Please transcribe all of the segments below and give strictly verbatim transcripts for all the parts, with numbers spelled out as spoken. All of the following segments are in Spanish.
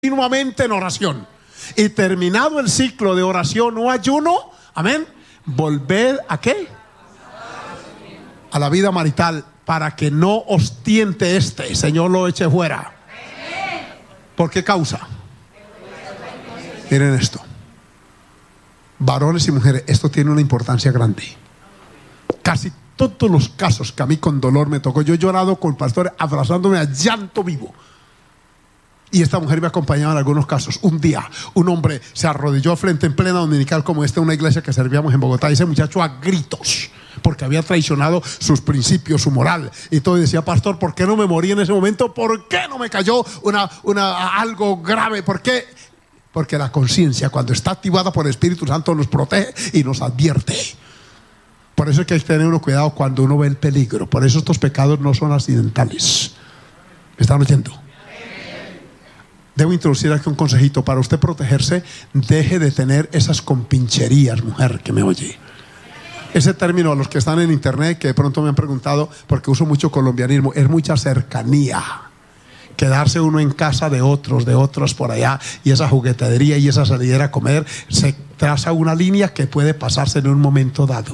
continuamente en oración. Y terminado el ciclo de oración o ayuno, amén, volved a qué, a la vida marital, para que no os tiente este, Señor lo eche fuera. ¿Por qué causa? Miren esto, varones y mujeres, esto tiene una importancia grande. Casi todos los casos que a mí con dolor me tocó, yo he llorado con pastores abrazándome a llanto vivo. Y esta mujer me acompañaba en algunos casos. Un día un hombre se arrodilló frente en plena dominical como esta, una iglesia que servíamos en Bogotá, y ese muchacho a gritos, porque había traicionado sus principios, su moral y todo, y decía: pastor, ¿por qué no me morí en ese momento? ¿Por qué no me cayó una, una, algo grave? ¿Por qué? Porque la conciencia, cuando está activada por el Espíritu Santo, nos protege y nos advierte. Por eso es que hay que tener uno cuidado cuando uno ve el peligro. Por eso estos pecados no son accidentales. ¿Me están oyendo? Debo introducir aquí un consejito para usted protegerse. Deje de tener esas compincherías, mujer que me oye. Ese término, a los que están en internet, que de pronto me han preguntado, porque uso mucho colombianismo, es mucha cercanía. Quedarse uno en casa de otros, de otros por allá, y esa juguetería y esa salidera a comer, se traza una línea que puede pasarse en un momento dado.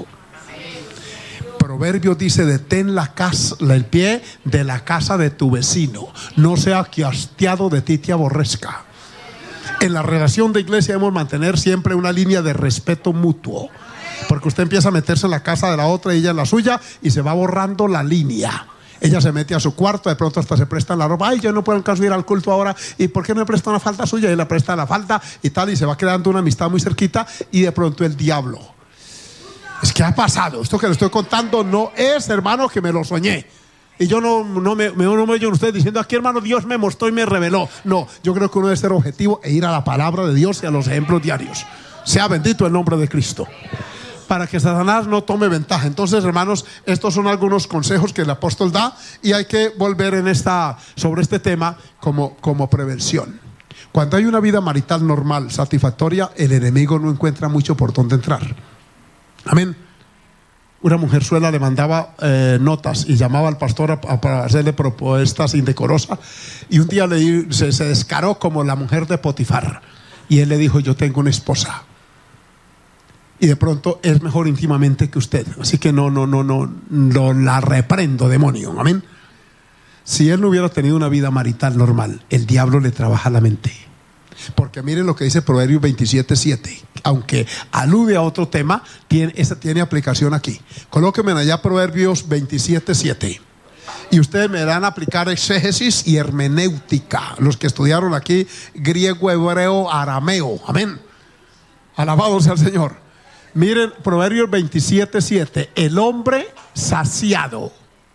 Proverbios dice: detén la casa, el pie de la casa de tu vecino, no sea que hastiado de ti te aborrezca. En la relación de iglesia debemos mantener siempre una línea de respeto mutuo, porque usted empieza a meterse en la casa de la otra y ella en la suya, y se va borrando la línea. Ella se mete a su cuarto, de pronto hasta se prestan la ropa. Ay, yo no puedo alcanzar a ir al culto ahora, ¿y por qué no me presta una falda suya? Y le presta la falda y tal, y se va creando una amistad muy cerquita. Y de pronto el diablo: es que ha pasado, esto que le estoy contando no es, hermano, que me lo soñé. Y yo no, no me, me, no me oyen ustedes diciendo aquí, hermano, Dios me mostró y me reveló. No, yo creo que uno debe ser objetivo e ir a la palabra de Dios y a los ejemplos diarios. Sea bendito el nombre de Cristo, para que Satanás no tome ventaja. Entonces, hermanos, estos son algunos consejos que el apóstol da, y hay que volver en esta, sobre este tema como, como prevención. Cuando hay una vida marital normal, satisfactoria, el enemigo no encuentra mucho por dónde entrar. Amén. Una mujerzuela le mandaba eh, notas y llamaba al pastor a, a, para hacerle propuestas indecorosas, y un día le, se, se descaró como la mujer de Potifar, y él le dijo: yo tengo una esposa, y de pronto es mejor íntimamente que usted, así que no, no, no, no, no la reprendo, demonio. Amén. Si él no hubiera tenido una vida marital normal, el diablo le trabaja la mente. Porque miren lo que dice Proverbios veintisiete siete, aunque alude a otro tema, tiene, esa tiene aplicación aquí. Colóquenme allá Proverbios veintisiete siete, y ustedes me van a aplicar exégesis y hermenéutica, los que estudiaron aquí griego, hebreo, arameo. Amén. Alabado sea el Señor. Miren Proverbios veintisiete siete: el hombre saciado,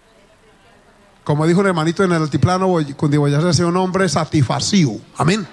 como dijo el hermanito en el altiplano cundiboyacense, sea un hombre satisfacido. Amén.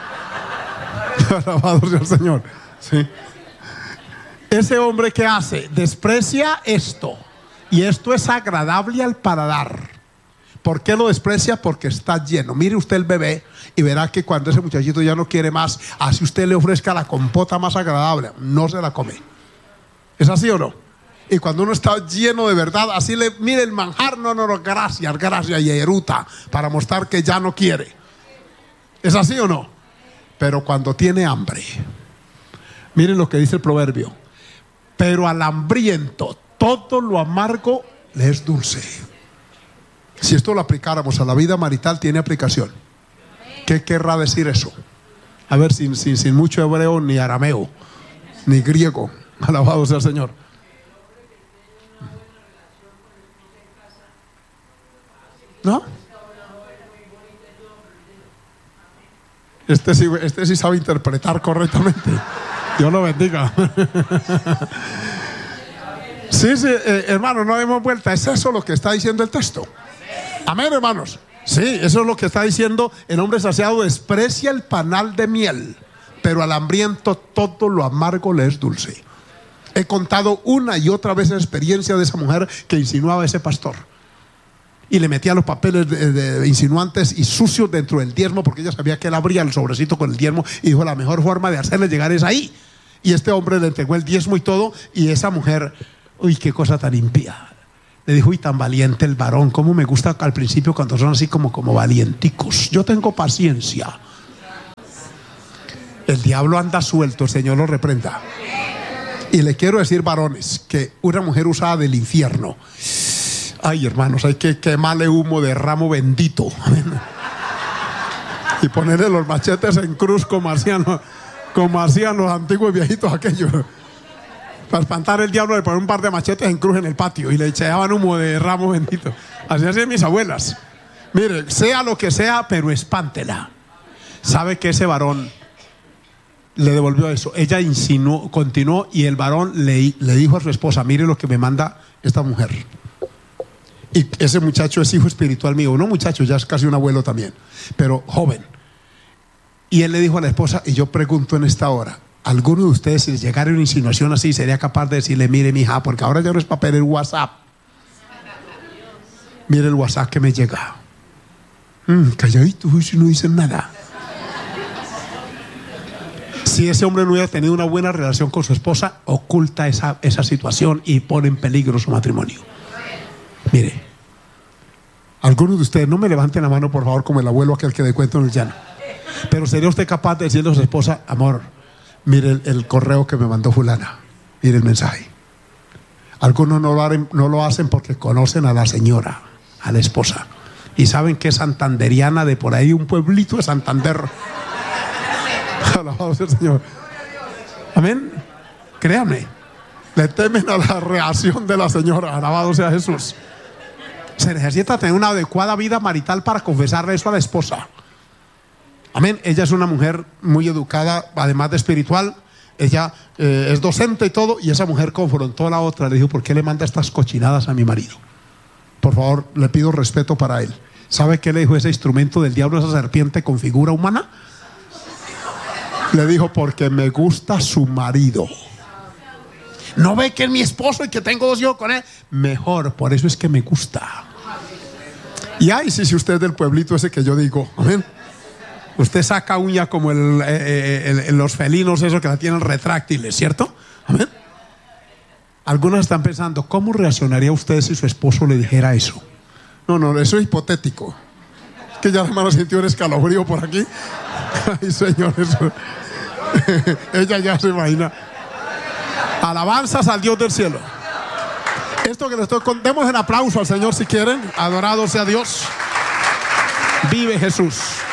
Alabado sea el Señor. Sí. Ese hombre que hace, desprecia esto, y esto es agradable al paladar. ¿Por qué lo desprecia? Porque está lleno. Mire usted el bebé y verá que cuando ese muchachito ya no quiere más, así usted le ofrezca la compota más agradable, no se la come. ¿Es así o no? Y cuando uno está lleno de verdad, así le mire el manjar, no, no, no, gracias, gracias, y eruta, para mostrar que ya no quiere. ¿Es así o no? Pero cuando tiene hambre, miren lo que dice el proverbio: pero al hambriento todo lo amargo le es dulce. Si esto lo aplicáramos a la vida marital, tiene aplicación. ¿Qué querrá decir eso? A ver, sin, sin, sin mucho hebreo, ni arameo, ni griego. Alabado sea el Señor. ¿No? Este sí, este sí sabe interpretar correctamente. Dios lo bendiga. Sí, sí, eh, hermano, no demos vuelta. ¿Es eso lo que está diciendo el texto? Amén, hermanos. Sí, eso es lo que está diciendo. El hombre saciado desprecia el panal de miel, pero al hambriento todo lo amargo le es dulce. He contado una y otra vez la experiencia de esa mujer que insinuaba a ese pastor, y le metía los papeles de, de insinuantes y sucios dentro del diezmo, porque ella sabía que él abría el sobrecito con el diezmo, y dijo: la mejor forma de hacerle llegar es ahí. Y este hombre le entregó el diezmo y todo, y esa mujer, uy, qué cosa tan impía, le dijo: uy, tan valiente el varón, cómo me gusta al principio cuando son así como, como valienticos. Yo tengo paciencia. El diablo anda suelto, el Señor lo reprenda. Y le quiero decir, varones, que una mujer usada del infierno, ay, hermanos, hay que quemarle humo de ramo bendito. Amén. Y ponerle los machetes en cruz como hacían, como hacían los antiguos viejitos aquellos. Para espantar el diablo le ponían un par de machetes en cruz en el patio y le echaban humo de ramo bendito. Así hacían mis abuelas. Mire, sea lo que sea, pero espántela. Sabe que ese varón le devolvió eso. Ella insinuó, continuó, y el varón le, le dijo a su esposa: mire lo que me manda esta mujer. Y ese muchacho es hijo espiritual mío. No muchacho, ya es casi un abuelo también, pero joven. Y él le dijo a la esposa, y yo pregunto en esta hora, ¿alguno de ustedes, si les llegara una insinuación así, sería capaz de decirle: mire, mija, porque ahora ya no es papel, el WhatsApp, mire el WhatsApp que me llega? Mm, calladito, si no dicen nada. Si ese hombre no hubiera tenido una buena relación con su esposa, oculta esa, esa situación y pone en peligro su matrimonio. Mire, algunos de ustedes, no me levanten la mano por favor como el abuelo aquel que le cuento en el llano, pero ¿sería usted capaz de decirle a su esposa: amor, mire el, el correo que me mandó fulana, mire el mensaje? Algunos no lo, hacen, no lo hacen porque conocen a la señora, a la esposa, y saben que es santanderiana de por ahí, un pueblito de Santander. Alabado sea el Señor. Amén. Créanme, le temen a la reacción de la señora. Alabado sea Jesús. Se necesita tener una adecuada vida marital para confesarle eso a la esposa. Amén. Ella es una mujer muy educada, además de espiritual. Ella eh, es docente y todo. Y esa mujer confrontó a la otra. Le dijo: ¿por qué le manda estas cochinadas a mi marido? Por favor, le pido respeto para él. ¿Sabe qué le dijo ese instrumento del diablo, esa serpiente con figura humana? Le dijo: porque me gusta su marido. ¿No ve que es mi esposo y que tengo dos hijos con él? Mejor, por eso es que me gusta. Y ay, sí, si usted es del pueblito ese que yo digo, amén, usted saca uña como el, el, el, los felinos, esos que la tienen retráctiles, ¿cierto? Amén. Algunos están pensando: ¿cómo reaccionaría usted si su esposo le dijera eso? No, no, eso es hipotético. Es que ya la hermana sintió un escalofrío por aquí. Ay, Señor, eso. Ella ya se imagina. Alabanzas al Dios del cielo. Esto que le estoy contando, demos un aplauso al Señor si quieren. Adorado sea Dios. Vive Jesús.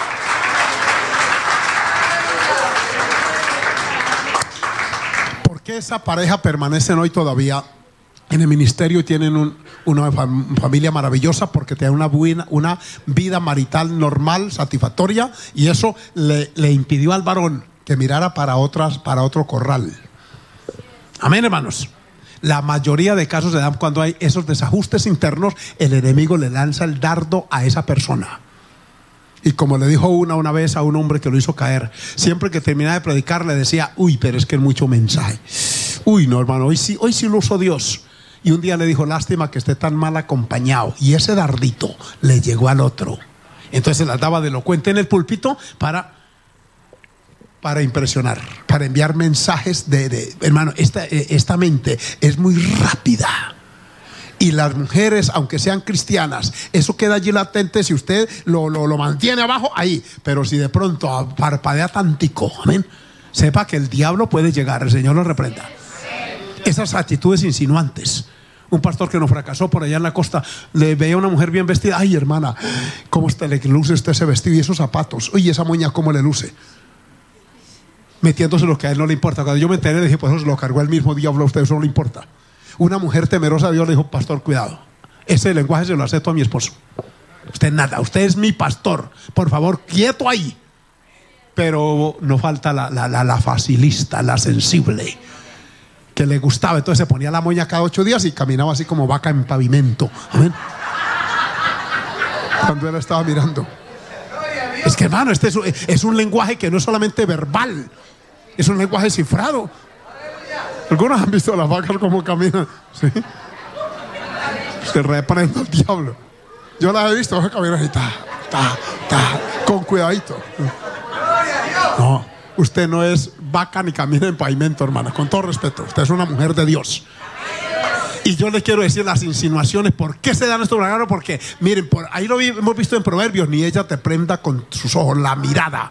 ¿Por qué esa pareja permanecen hoy todavía en el ministerio y tienen un, una fam- familia maravillosa? Porque tienen una buena, una vida marital normal, satisfactoria, y eso le, le impidió al varón que mirara para otras, para otro corral. Amén, hermanos. La mayoría de casos se dan cuando hay esos desajustes internos. El enemigo le lanza el dardo a esa persona. Y como le dijo una una vez a un hombre que lo hizo caer, siempre que terminaba de predicar le decía: uy, pero es que es mucho mensaje. Uy, no, hermano, hoy sí, hoy sí lo usó Dios. Y un día le dijo: lástima que esté tan mal acompañado. Y ese dardito le llegó al otro. Entonces se las daba de elocuente en el púlpito para para impresionar, para enviar mensajes de, de hermano, esta, esta mente es muy rápida. Y las mujeres, aunque sean cristianas, eso queda allí latente si usted lo, lo, lo mantiene abajo, ahí. Pero si de pronto parpadea tantico, amén, sepa que el diablo puede llegar. El Señor lo reprenda. Esas actitudes insinuantes. Un pastor que no fracasó por allá en la costa, le veía a una mujer bien vestida: ay, hermana, cómo usted le luce usted ese vestido y esos zapatos, oye, esa moña cómo le luce, metiéndose lo que a él no le importa. Cuando yo me enteré, le dije: pues eso se lo cargó el mismo diablo a usted, eso no le importa. Una mujer temerosa de Dios le dijo: pastor, cuidado, ese lenguaje se lo acepto a mi esposo. Usted nada, usted es mi pastor, por favor, quieto ahí. Pero no falta la, la, la, la facilista, la sensible, que le gustaba. Entonces se ponía la moña cada ocho días y caminaba así como vaca en pavimento. Amén. Cuando él estaba mirando. Es que, hermano, este es, es un lenguaje que no es solamente verbal, es un lenguaje cifrado. Algunos han visto las vacas como caminan, ¿sí? Se reprende al diablo. Yo las he visto caminar así, ta, ta, ta, con cuidadito. No, usted no es vaca ni camina en pavimento, hermana, con todo respeto. Usted es una mujer de Dios. Y yo le quiero decir las insinuaciones. ¿Por qué se dan estos milagros? Porque, miren, por ahí lo vi, hemos visto en Proverbios: ni ella te prenda con sus ojos la mirada,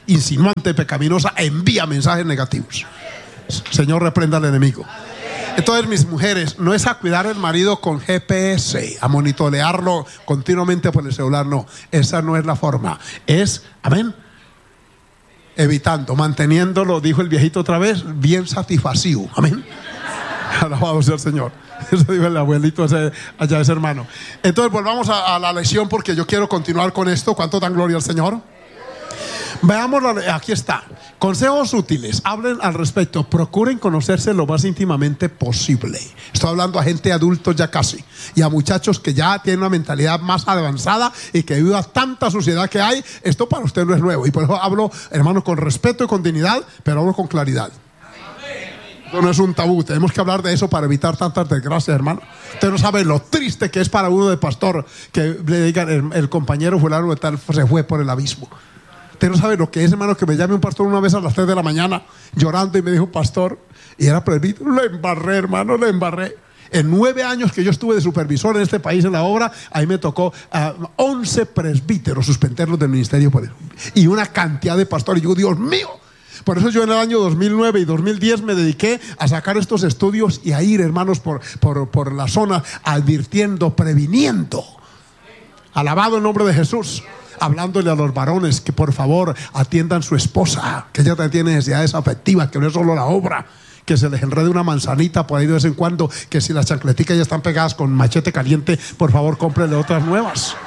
insinuante, pecaminosa, envía mensajes negativos. Señor, reprenda al enemigo. Entonces, mis mujeres, no es a cuidar el marido con G P S, a monitorearlo continuamente por el celular, no. Esa no es la forma. Es, amén, evitando, manteniéndolo, dijo el viejito otra vez, bien satisfacido. Amén. Alabado sea el Señor. Eso dijo el abuelito ese, allá, ese hermano. Entonces, volvamos a, a la lección, porque yo quiero continuar con esto. ¿Cuánto dan gloria al Señor? Veamos, la, aquí está. Consejos útiles. Hablen al respecto. Procuren conocerse lo más íntimamente posible. Estoy hablando a gente adulta ya casi, y a muchachos que ya tienen una mentalidad más avanzada y que viva tanta suciedad que hay. Esto para usted no es nuevo, y por eso hablo, hermano, con respeto y con dignidad, pero hablo con claridad. Esto no es un tabú. Tenemos que hablar de eso para evitar tantas desgracias, hermano. Usted no sabe lo triste que es para uno de pastor que le digan el, el compañero fulano de tal se fue por el abismo. Usted no sabe lo que es, hermano, que me llame un pastor una vez a las tres de la mañana llorando y me dijo, pastor, y era presbítero, le embarré, hermano, le embarré. En nueve años que yo estuve de supervisor en este país en la obra, ahí me tocó uh, once presbíteros suspenderlos del ministerio por eso. Y una cantidad de pastores. Y yo, Dios mío. Por eso yo en el año dos mil nueve y dos mil diez me dediqué a sacar estos estudios y a ir, hermanos, por, por, por la zona, advirtiendo, previniendo. Alabado el nombre de Jesús. Hablándole a los varones que por favor atiendan su esposa, que ella también tiene necesidades afectivas, que no es solo la obra, que se les enrede una manzanita por ahí de vez en cuando, que si las chancleticas ya están pegadas con machete caliente, por favor cómprenle otras nuevas.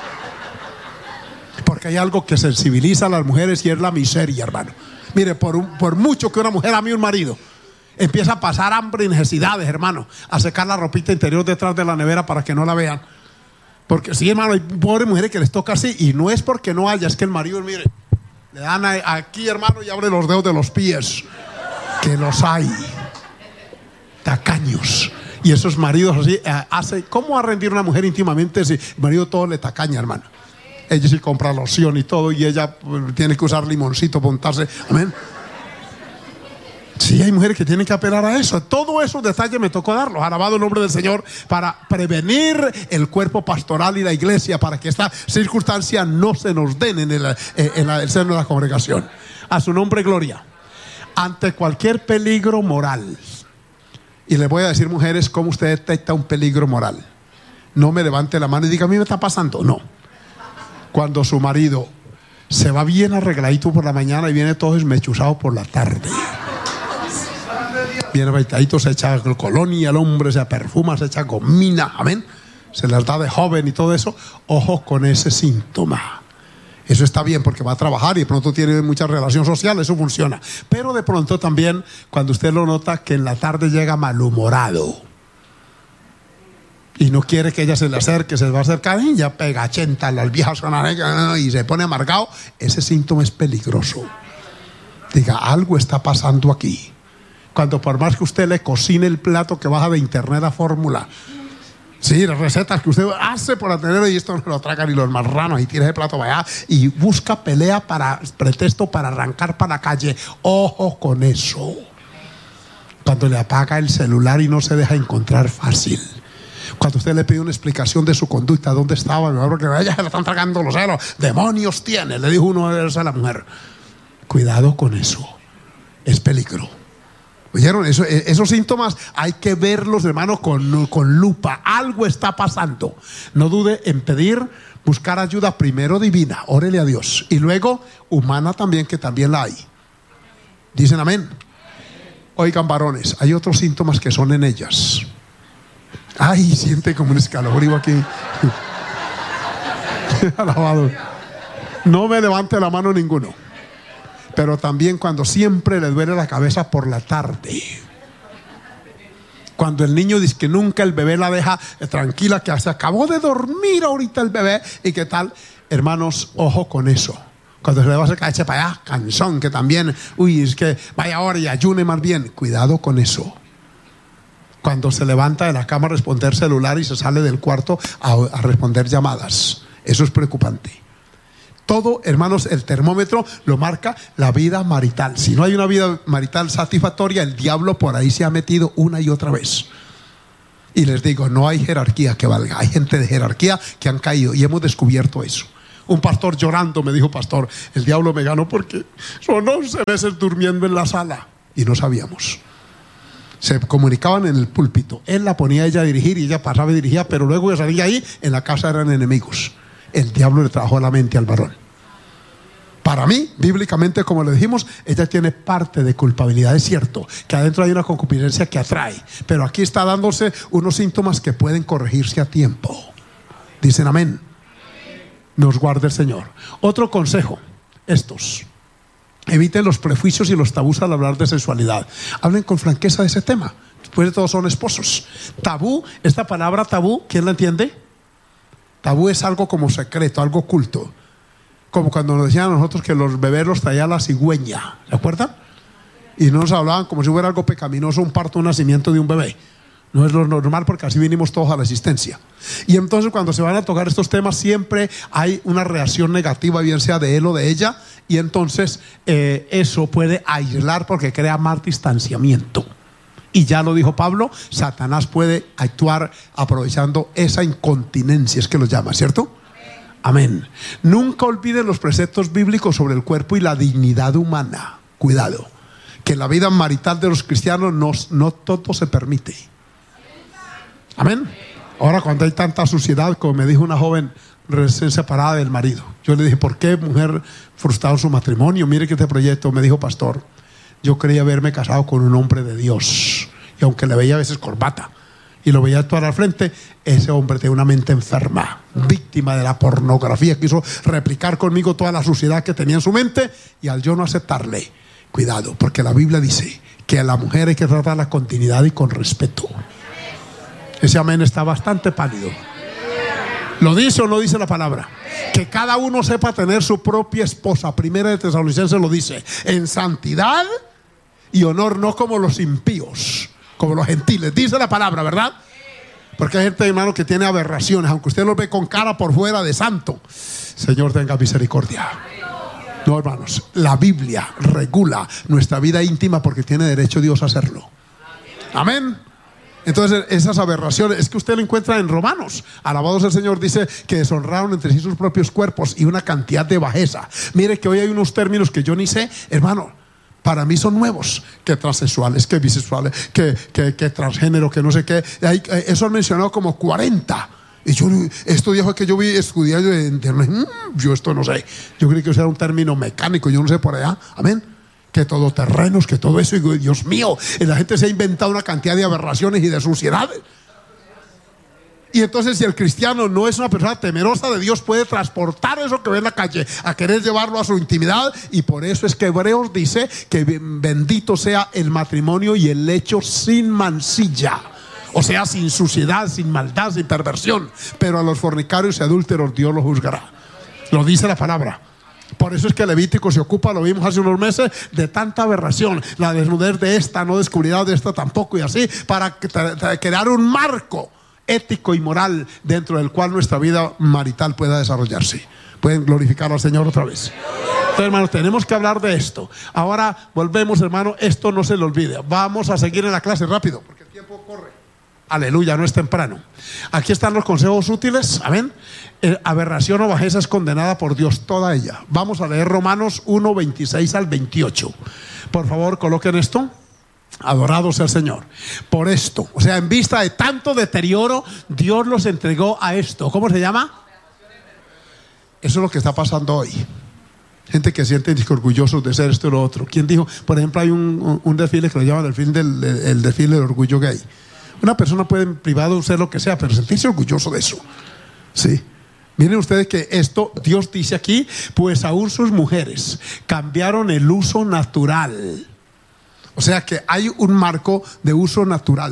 Porque hay algo que sensibiliza a las mujeres y es la miseria, hermano. Mire, por, un, por mucho que una mujer ame a un marido, empieza a pasar hambre y necesidades, hermano, a secar la ropita interior detrás de la nevera para que no la vean. Porque sí, hermano, hay pobres mujeres que les toca así, y no es porque no haya, es que el marido, mire, le dan a, aquí, hermano, y abre los dedos de los pies, que los hay, tacaños. Y esos maridos así, eh, hace, ¿cómo va a rendir una mujer íntimamente si el marido todo le tacaña, hermano? Ella sí compra loción y todo, y ella pues, tiene que usar limoncito para untarse, amén. Sí, hay mujeres que tienen que apelar a eso. Todos esos detalles me tocó darlos, alabado el nombre del Señor, para prevenir el cuerpo pastoral y la iglesia, para que esta circunstancia no se nos den en el, en el seno de la congregación. A su nombre, gloria. Ante cualquier peligro moral, y les voy a decir, mujeres, cómo usted detecta un peligro moral. No me levante la mano y diga, a mí me está pasando. No. Cuando su marido se va bien arregladito por la mañana y viene todo esmechuzado por la tarde. Viene baitadito, se echa colonia, el hombre se perfuma, se echa gomina, amén. Se las da de joven y todo eso. Ojo con ese síntoma. Eso está bien porque va a trabajar y de pronto tiene mucha relación social, eso funciona. Pero de pronto también, cuando usted lo nota que en la tarde llega malhumorado y no quiere que ella se le acerque, se le va a acercar y ya pega chenta, las viejas son y se pone amargado, ese síntoma es peligroso. Diga, algo está pasando aquí. Cuando por más que usted le cocine el plato que baja de internet a fórmula, sí, las recetas que usted hace por tenerlo, y esto no lo tragan ni los marranos, y tira ese plato para allá y busca pelea para pretexto para arrancar para la calle. Ojo con eso. Cuando le apaga el celular y no se deja encontrar fácil. Cuando usted le pide una explicación de su conducta, ¿dónde estaba? Porque a ella se le están tragando los celos. Demonios tiene, le dijo uno a la mujer. Cuidado con eso. Es peligro. ¿Oyeron? Eso, esos síntomas hay que verlos, hermano, con, con lupa. Algo está pasando. No dude en pedir, buscar ayuda primero divina, órele a Dios, y luego humana también, que también la hay. Dicen amén. Oigan, varones, hay otros síntomas que son en ellas. Ay, siente como un escalofrío aquí. Alabado. No me levante la mano ninguno. Pero también cuando siempre le duele la cabeza por la tarde. Cuando el niño dice que nunca el bebé la deja eh, tranquila, que se acabó de dormir ahorita el bebé, y qué tal, hermanos, ojo con eso. Cuando se le va a sacar, eche para allá, cansón, que también, uy, es que vaya ahora y ayune más bien. Cuidado con eso. Cuando se levanta de la cama a responder celular y se sale del cuarto a, a responder llamadas. Eso es preocupante. Todo, hermanos, el termómetro lo marca la vida marital. Si no hay una vida marital satisfactoria, el diablo por ahí se ha metido una y otra vez. Y les digo, no hay jerarquía que valga. Hay gente de jerarquía que han caído y hemos descubierto eso. Un pastor llorando me dijo: pastor, el diablo me ganó porque son once veces durmiendo en la sala. Y no sabíamos. Se comunicaban en el púlpito. Él la ponía a ella a dirigir y ella pasaba y dirigía, pero luego que salía ahí, en la casa eran enemigos. El diablo le trabajó la mente al varón. Para mí, bíblicamente, como le dijimos, ella tiene parte de culpabilidad. Es cierto que adentro hay una concupiscencia que atrae, pero aquí está dándose unos síntomas que pueden corregirse a tiempo. Dicen amén. Nos guarde el Señor. Otro consejo, estos: eviten los prejuicios y los tabús al hablar de sexualidad. Hablen con franqueza de ese tema. Después de todo son esposos. Tabú, esta palabra tabú, ¿quién la entiende? Tabú es algo como secreto, algo oculto. Como cuando nos decían a nosotros que los bebés los traía la cigüeña, ¿se acuerdan? Y no nos hablaban como si fuera algo pecaminoso un parto, un nacimiento de un bebé. No es lo normal, porque así vinimos todos a la existencia. Y entonces cuando se van a tocar estos temas siempre hay una reacción negativa, bien sea de él o de ella. Y entonces eh, eso puede aislar porque crea más distanciamiento. Y ya lo dijo Pablo, Satanás puede actuar aprovechando esa incontinencia, es que lo llama, ¿cierto? Amén. Nunca olviden los preceptos bíblicos sobre el cuerpo y la dignidad humana. Cuidado, que en la vida marital de los cristianos no, no todo se permite. Amén. Ahora, cuando hay tanta suciedad, como me dijo una joven recién separada del marido, yo le dije: ¿por qué, mujer, frustrado su matrimonio? Mire que este proyecto. Me dijo: pastor, yo creía haberme casado con un hombre de Dios, y aunque le veía a veces corbata y lo veía actuar al frente, ese hombre tiene una mente enferma, víctima de la pornografía. Quiso replicar conmigo toda la suciedad que tenía en su mente, y al yo no aceptarle, cuidado, porque la Biblia dice que a la mujer hay que tratarla con dignidad y con respeto. Ese amén está bastante pálido. ¿Lo dice o no dice la palabra? Que cada uno sepa tener su propia esposa. Primera de Tesalonicenses lo dice: en santidad y honor, no como los impíos, como los gentiles. Dice la palabra, ¿verdad? Porque hay gente, hermano, que tiene aberraciones, aunque usted los ve con cara por fuera de santo. Señor, tenga misericordia. No, hermanos, la Biblia regula nuestra vida íntima porque tiene derecho Dios a hacerlo. Amén. Entonces esas aberraciones es que usted lo encuentra en Romanos. Alabados el Señor. Dice que deshonraron entre sí sus propios cuerpos y una cantidad de bajeza. Mire que hoy hay unos términos que yo ni sé, hermano, para mí son nuevos. Que transexuales, que bisexuales, que, que, que transgénero, que no sé qué. Hay, eso han mencionado como cuarenta. Y yo, esto dijo que yo vi estudiando de internet. mmm, Yo esto no sé. Yo creí que eso era un término mecánico, yo no sé por allá. Amén. Que todoterrenos, que todo eso. Y Dios mío, la gente se ha inventado una cantidad de aberraciones y de suciedades. Y entonces, si el cristiano no es una persona temerosa de Dios, puede transportar eso que ve en la calle a querer llevarlo a su intimidad. Y por eso es que Hebreos dice que bendito sea el matrimonio y el lecho sin mancilla, o sea, sin suciedad, sin maldad, sin perversión. Pero a los fornicarios y adúlteros Dios los juzgará. Lo dice la palabra. Por eso es que Levítico se ocupa, lo vimos hace unos meses, de tanta aberración. La desnudez de esta no descubrirá de esta tampoco, y así, para crear un marco ético y moral dentro del cual nuestra vida marital pueda desarrollarse. Pueden glorificar al Señor otra vez. Entonces, hermanos, tenemos que hablar de esto. Ahora volvemos, hermano, esto no se le olvide. Vamos a seguir en la clase rápido, porque el tiempo corre. Aleluya, no es temprano. Aquí están los consejos útiles. Amén. Eh, aberración o bajeza es condenada por Dios, toda ella. Vamos a leer Romanos uno, veintiséis al veintiocho. Por favor, coloquen esto. Adorado sea el Señor. Por esto, o sea, en vista de tanto deterioro, Dios los entregó a esto. ¿Cómo se llama? Eso es lo que está pasando hoy. Gente que siente orgullosos de ser esto y lo otro. ¿Quién dijo? Por ejemplo, hay un, un, un desfile que lo llaman el desfile del, el desfile del orgullo gay. Una persona puede en privado ser lo que sea, pero sentirse orgulloso de eso. Sí. Miren ustedes que esto, Dios dice aquí, pues aún sus mujeres cambiaron el uso natural. O sea que hay un marco de uso natural.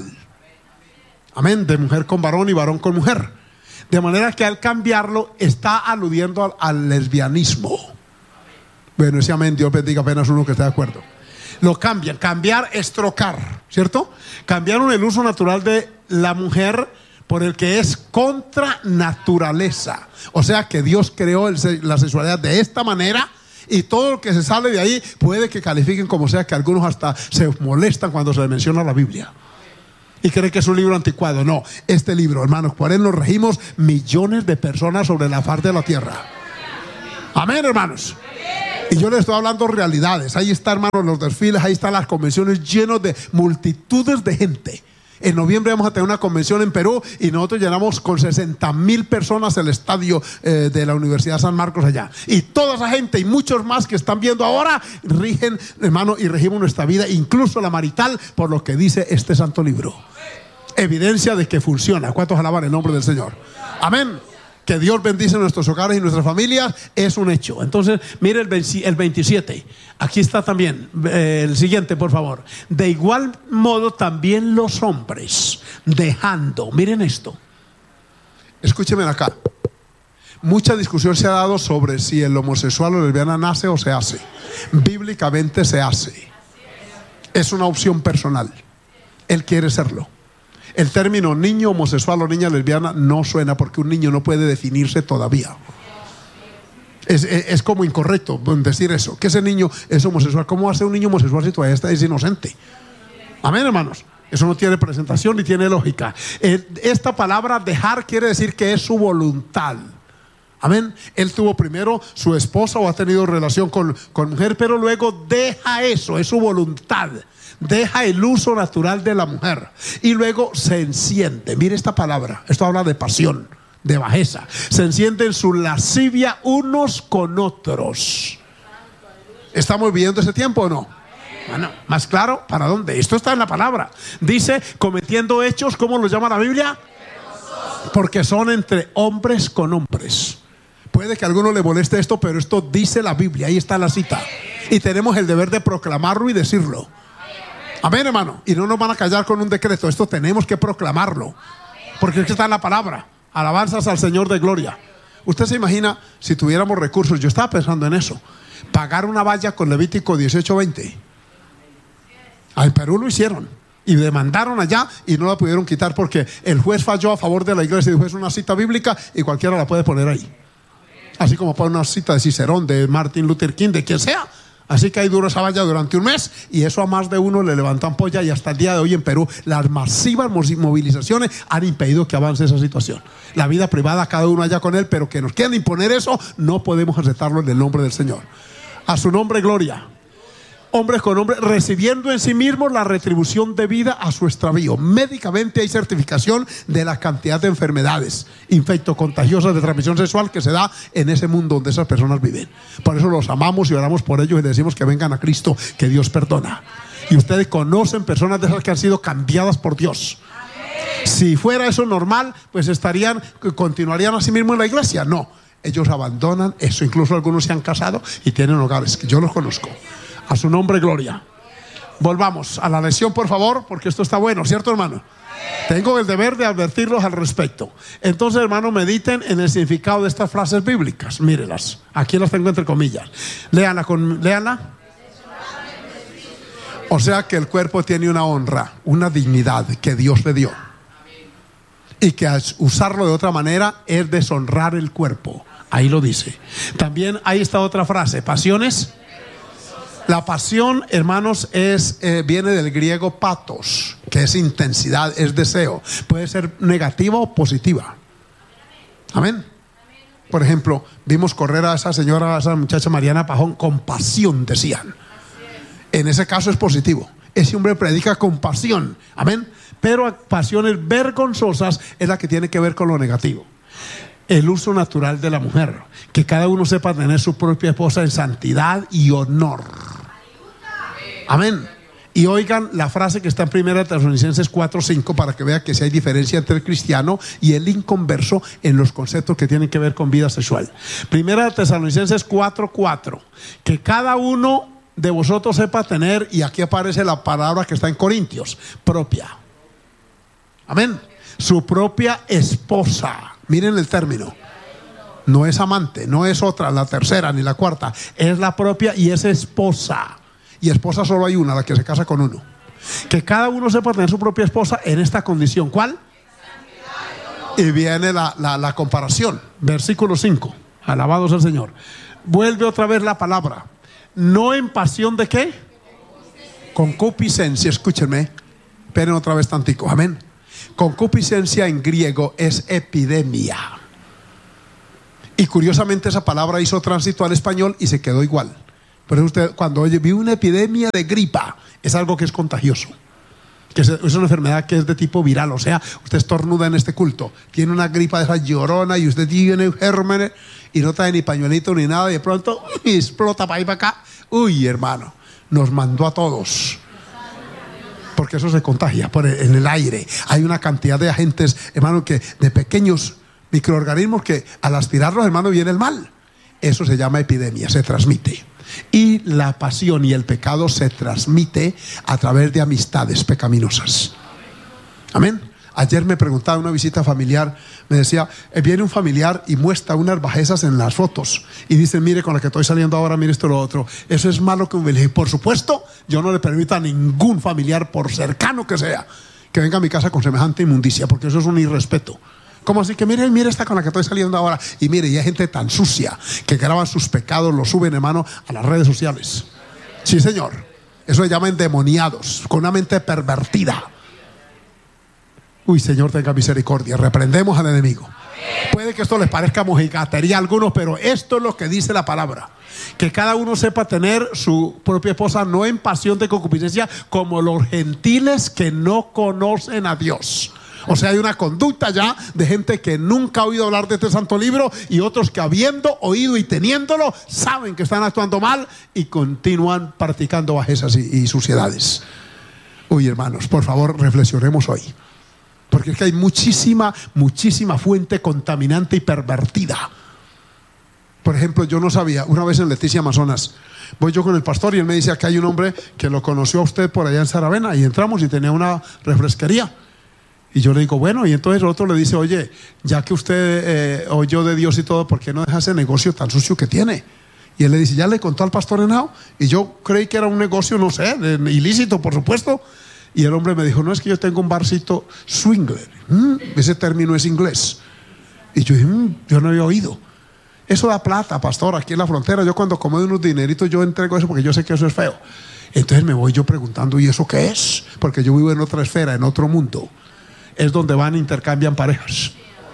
Amén. De mujer con varón y varón con mujer. De manera que al cambiarlo está aludiendo al, al lesbianismo. Bueno, ese amén, Dios bendiga apenas uno que esté de acuerdo. Lo cambian. Cambiar es trocar, ¿cierto? Cambiaron el uso natural de la mujer por el que es contra naturaleza. O sea que Dios creó el, la sexualidad de esta manera, y todo lo que se sale de ahí puede que califiquen como sea, que algunos hasta se molestan cuando se les menciona la Biblia y creen que es un libro anticuado. No, este libro, hermanos, por él nos regimos millones de personas sobre la faz de la tierra. Amén, hermanos. Y yo les estoy hablando realidades. Ahí está, hermanos, los desfiles, ahí están las convenciones llenos de multitudes de gente. En noviembre vamos a tener una convención en Perú y nosotros llenamos con sesenta mil personas el estadio eh, de la Universidad San Marcos allá. Y toda esa gente y muchos más que están viendo ahora rigen, hermano, y regimos nuestra vida, incluso la marital, por lo que dice este santo libro. Evidencia de que funciona. ¿Cuántos alaban el nombre del Señor? Amén. Que Dios bendice nuestros hogares y nuestras familias es un hecho. Entonces, mire el, el veintisiete. Aquí está también. Eh, el siguiente, por favor. De igual modo, también los hombres, dejando. Miren esto. Escúchenme acá. Mucha discusión se ha dado sobre si el homosexual o lesbiana nace o se hace. Bíblicamente se hace. Es una opción personal. Él quiere serlo. El término niño homosexual o niña lesbiana no suena, porque un niño no puede definirse todavía. Es, es, es como incorrecto decir eso, que ese niño es homosexual. ¿Cómo hace un niño homosexual si todavía está, es inocente? Amén, hermanos. Eso no tiene presentación ni tiene lógica. Esta palabra dejar quiere decir que es su voluntad. Amén. Él tuvo primero su esposa o ha tenido relación con, con mujer, pero luego deja eso, es su voluntad. Deja el uso natural de la mujer y luego se enciende. Mire esta palabra, esto habla de pasión, de bajeza. Se enciende en su lascivia unos con otros. ¿Estamos viviendo ese tiempo o no? Bueno, más claro, ¿para dónde? Esto está en la palabra. Dice, cometiendo hechos, ¿cómo lo llama la Biblia? Porque son entre hombres con hombres. Puede que a alguno le moleste esto, pero esto dice la Biblia, ahí está la cita. Y tenemos el deber de proclamarlo y decirlo. Amén, hermano. Y no nos van a callar con un decreto. Esto tenemos que proclamarlo, porque es que está en la palabra. Alabanzas al Señor de gloria. Usted se imagina si tuviéramos recursos. Yo estaba pensando en eso. Pagar una valla con Levítico dieciocho veinte. En Perú lo hicieron y demandaron allá y no la pudieron quitar porque el juez falló a favor de la iglesia y dijo: es una cita bíblica y cualquiera la puede poner ahí. Así como pone una cita de Cicerón, de Martin Luther King, de quien sea. Así que ahí duró esa valla durante un mes y eso a más de uno le levantan polla, y hasta el día de hoy en Perú las masivas movilizaciones han impedido que avance esa situación. La vida privada, cada uno allá con él, pero que nos quieran imponer eso, no podemos aceptarlo en el nombre del Señor. A su nombre gloria. Hombres con hombres, recibiendo en sí mismos la retribución debida a su extravío. Médicamente hay certificación de la cantidad de enfermedades infectocontagiosas de transmisión sexual que se da en ese mundo donde esas personas viven. Por eso los amamos y oramos por ellos y les decimos que vengan a Cristo, que Dios perdona. Y ustedes conocen personas de esas que han sido cambiadas por Dios. Si fuera eso normal, pues estarían, continuarían así mismo en la iglesia. No, ellos abandonan eso. Incluso algunos se han casado y tienen hogares, que yo los conozco. A su nombre gloria. Volvamos a la lección, por favor, porque esto está bueno, ¿cierto, hermano? Tengo el deber de advertirlos al respecto. Entonces, hermano, mediten en el significado de estas frases bíblicas. Mírelas, aquí las tengo entre comillas. Léanla, con, léanla. O sea que el cuerpo tiene una honra, una dignidad que Dios le dio, y que al usarlo de otra manera es deshonrar el cuerpo. Ahí lo dice. También hay esta otra frase, pasiones. La pasión, hermanos, es eh, viene del griego patos, que es intensidad, es deseo. Puede ser negativa o positiva. Amén. Por ejemplo, vimos correr a esa señora, a esa muchacha Mariana Pajón, con pasión, decían. En ese caso es positivo. Ese hombre predica con pasión. Amén. Pero pasiones vergonzosas es la que tiene que ver con lo negativo. El uso natural de la mujer, que cada uno sepa tener su propia esposa en santidad y honor. Amén. Y oigan la frase que está en primera Tesalonicenses cuatro cinco, para que vean que si hay diferencia entre el cristiano y el inconverso en los conceptos que tienen que ver con vida sexual. Primera Tesalonicenses cuatro cuatro, que cada uno de vosotros sepa tener, y aquí aparece la palabra que está en Corintios, propia. Amén. Su propia esposa. Miren el término. No es amante, no es otra, la tercera ni la cuarta. Es la propia y es esposa. Y esposa solo hay una, la que se casa con uno. Que cada uno sepa tener su propia esposa en esta condición. ¿Cuál? Y viene la, la, la comparación. Versículo cinco. Alabados al Señor. Vuelve otra vez la palabra. No en pasión de ¿qué? Concupiscencia. Escúchenme. Esperen otra vez tantico. Amén. Concupiscencia en griego es epidemia. Y curiosamente esa palabra hizo tránsito al español y se quedó igual. Por eso usted, cuando oye, vi una epidemia de gripa, es algo que es contagioso, que es, es una enfermedad que es de tipo viral. O sea, usted estornuda en este culto, tiene una gripa de esa llorona y usted tiene gérmenes y no trae ni pañuelito ni nada, y de pronto uy, explota para ahí para acá. Uy, hermano, nos mandó a todos. Porque eso se contagia por el, en el aire. Hay una cantidad de agentes, hermano, que de pequeños microorganismos que al aspirarlos, hermano, viene el mal. Eso se llama epidemia, se transmite. Y la pasión y el pecado se transmite a través de amistades pecaminosas. Amén. Ayer me preguntaba en una visita familiar, me decía, eh, viene un familiar y muestra unas bajezas en las fotos y dice, mire con la que estoy saliendo ahora, mire esto y lo otro. Eso es malo que me dije, por supuesto, yo no le permito a ningún familiar, por cercano que sea, que venga a mi casa con semejante inmundicia, porque eso es un irrespeto. ¿Cómo así? Que mire, mire esta con la que estoy saliendo ahora. Y mire, y hay gente tan sucia que graban sus pecados, los suben, hermano, a las redes sociales. Sí, señor. Eso se llama endemoniados, con una mente pervertida. Uy, Señor, tenga misericordia. Reprendemos al enemigo. Puede que esto les parezca mojigatería a algunos, pero esto es lo que dice la palabra. Que cada uno sepa tener su propia esposa, no en pasión de concupiscencia, como los gentiles que no conocen a Dios. O sea, hay una conducta ya de gente que nunca ha oído hablar de este santo libro, y otros que habiendo oído y teniéndolo saben que están actuando mal y continúan practicando bajezas y, y suciedades. Uy, hermanos, por favor, reflexionemos hoy, porque es que hay muchísima, muchísima fuente contaminante y pervertida. Por ejemplo, yo no sabía, una vez en Leticia, Amazonas, voy yo con el pastor y él me dice que hay un hombre que lo conoció a usted por allá en Saravena, y entramos y tenía una refresquería. Y yo le digo, bueno, y entonces el otro le dice, oye, ya que usted eh, oyó de Dios y todo, ¿por qué no deja ese negocio tan sucio que tiene? Y él le dice, ¿ya le contó al pastor Henao? Y yo creí que era un negocio, no sé, de, ilícito, por supuesto. Y el hombre me dijo, no, es que yo tengo un barcito swinger. ¿Mm? Ese término es inglés. Y yo dije, mmm, yo no había oído. Eso da plata, pastor, aquí en la frontera. Yo cuando como de unos dineritos, yo entrego eso porque yo sé que eso es feo. Entonces me voy yo preguntando, ¿y eso qué es? Porque yo vivo en otra esfera, en otro mundo. Es donde van e intercambian parejas.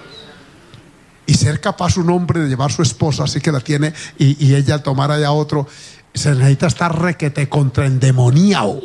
Y ser capaz un hombre de llevar su esposa, así que la tiene, y, y ella al tomar allá otro, se necesita estar requete contra endemoniado.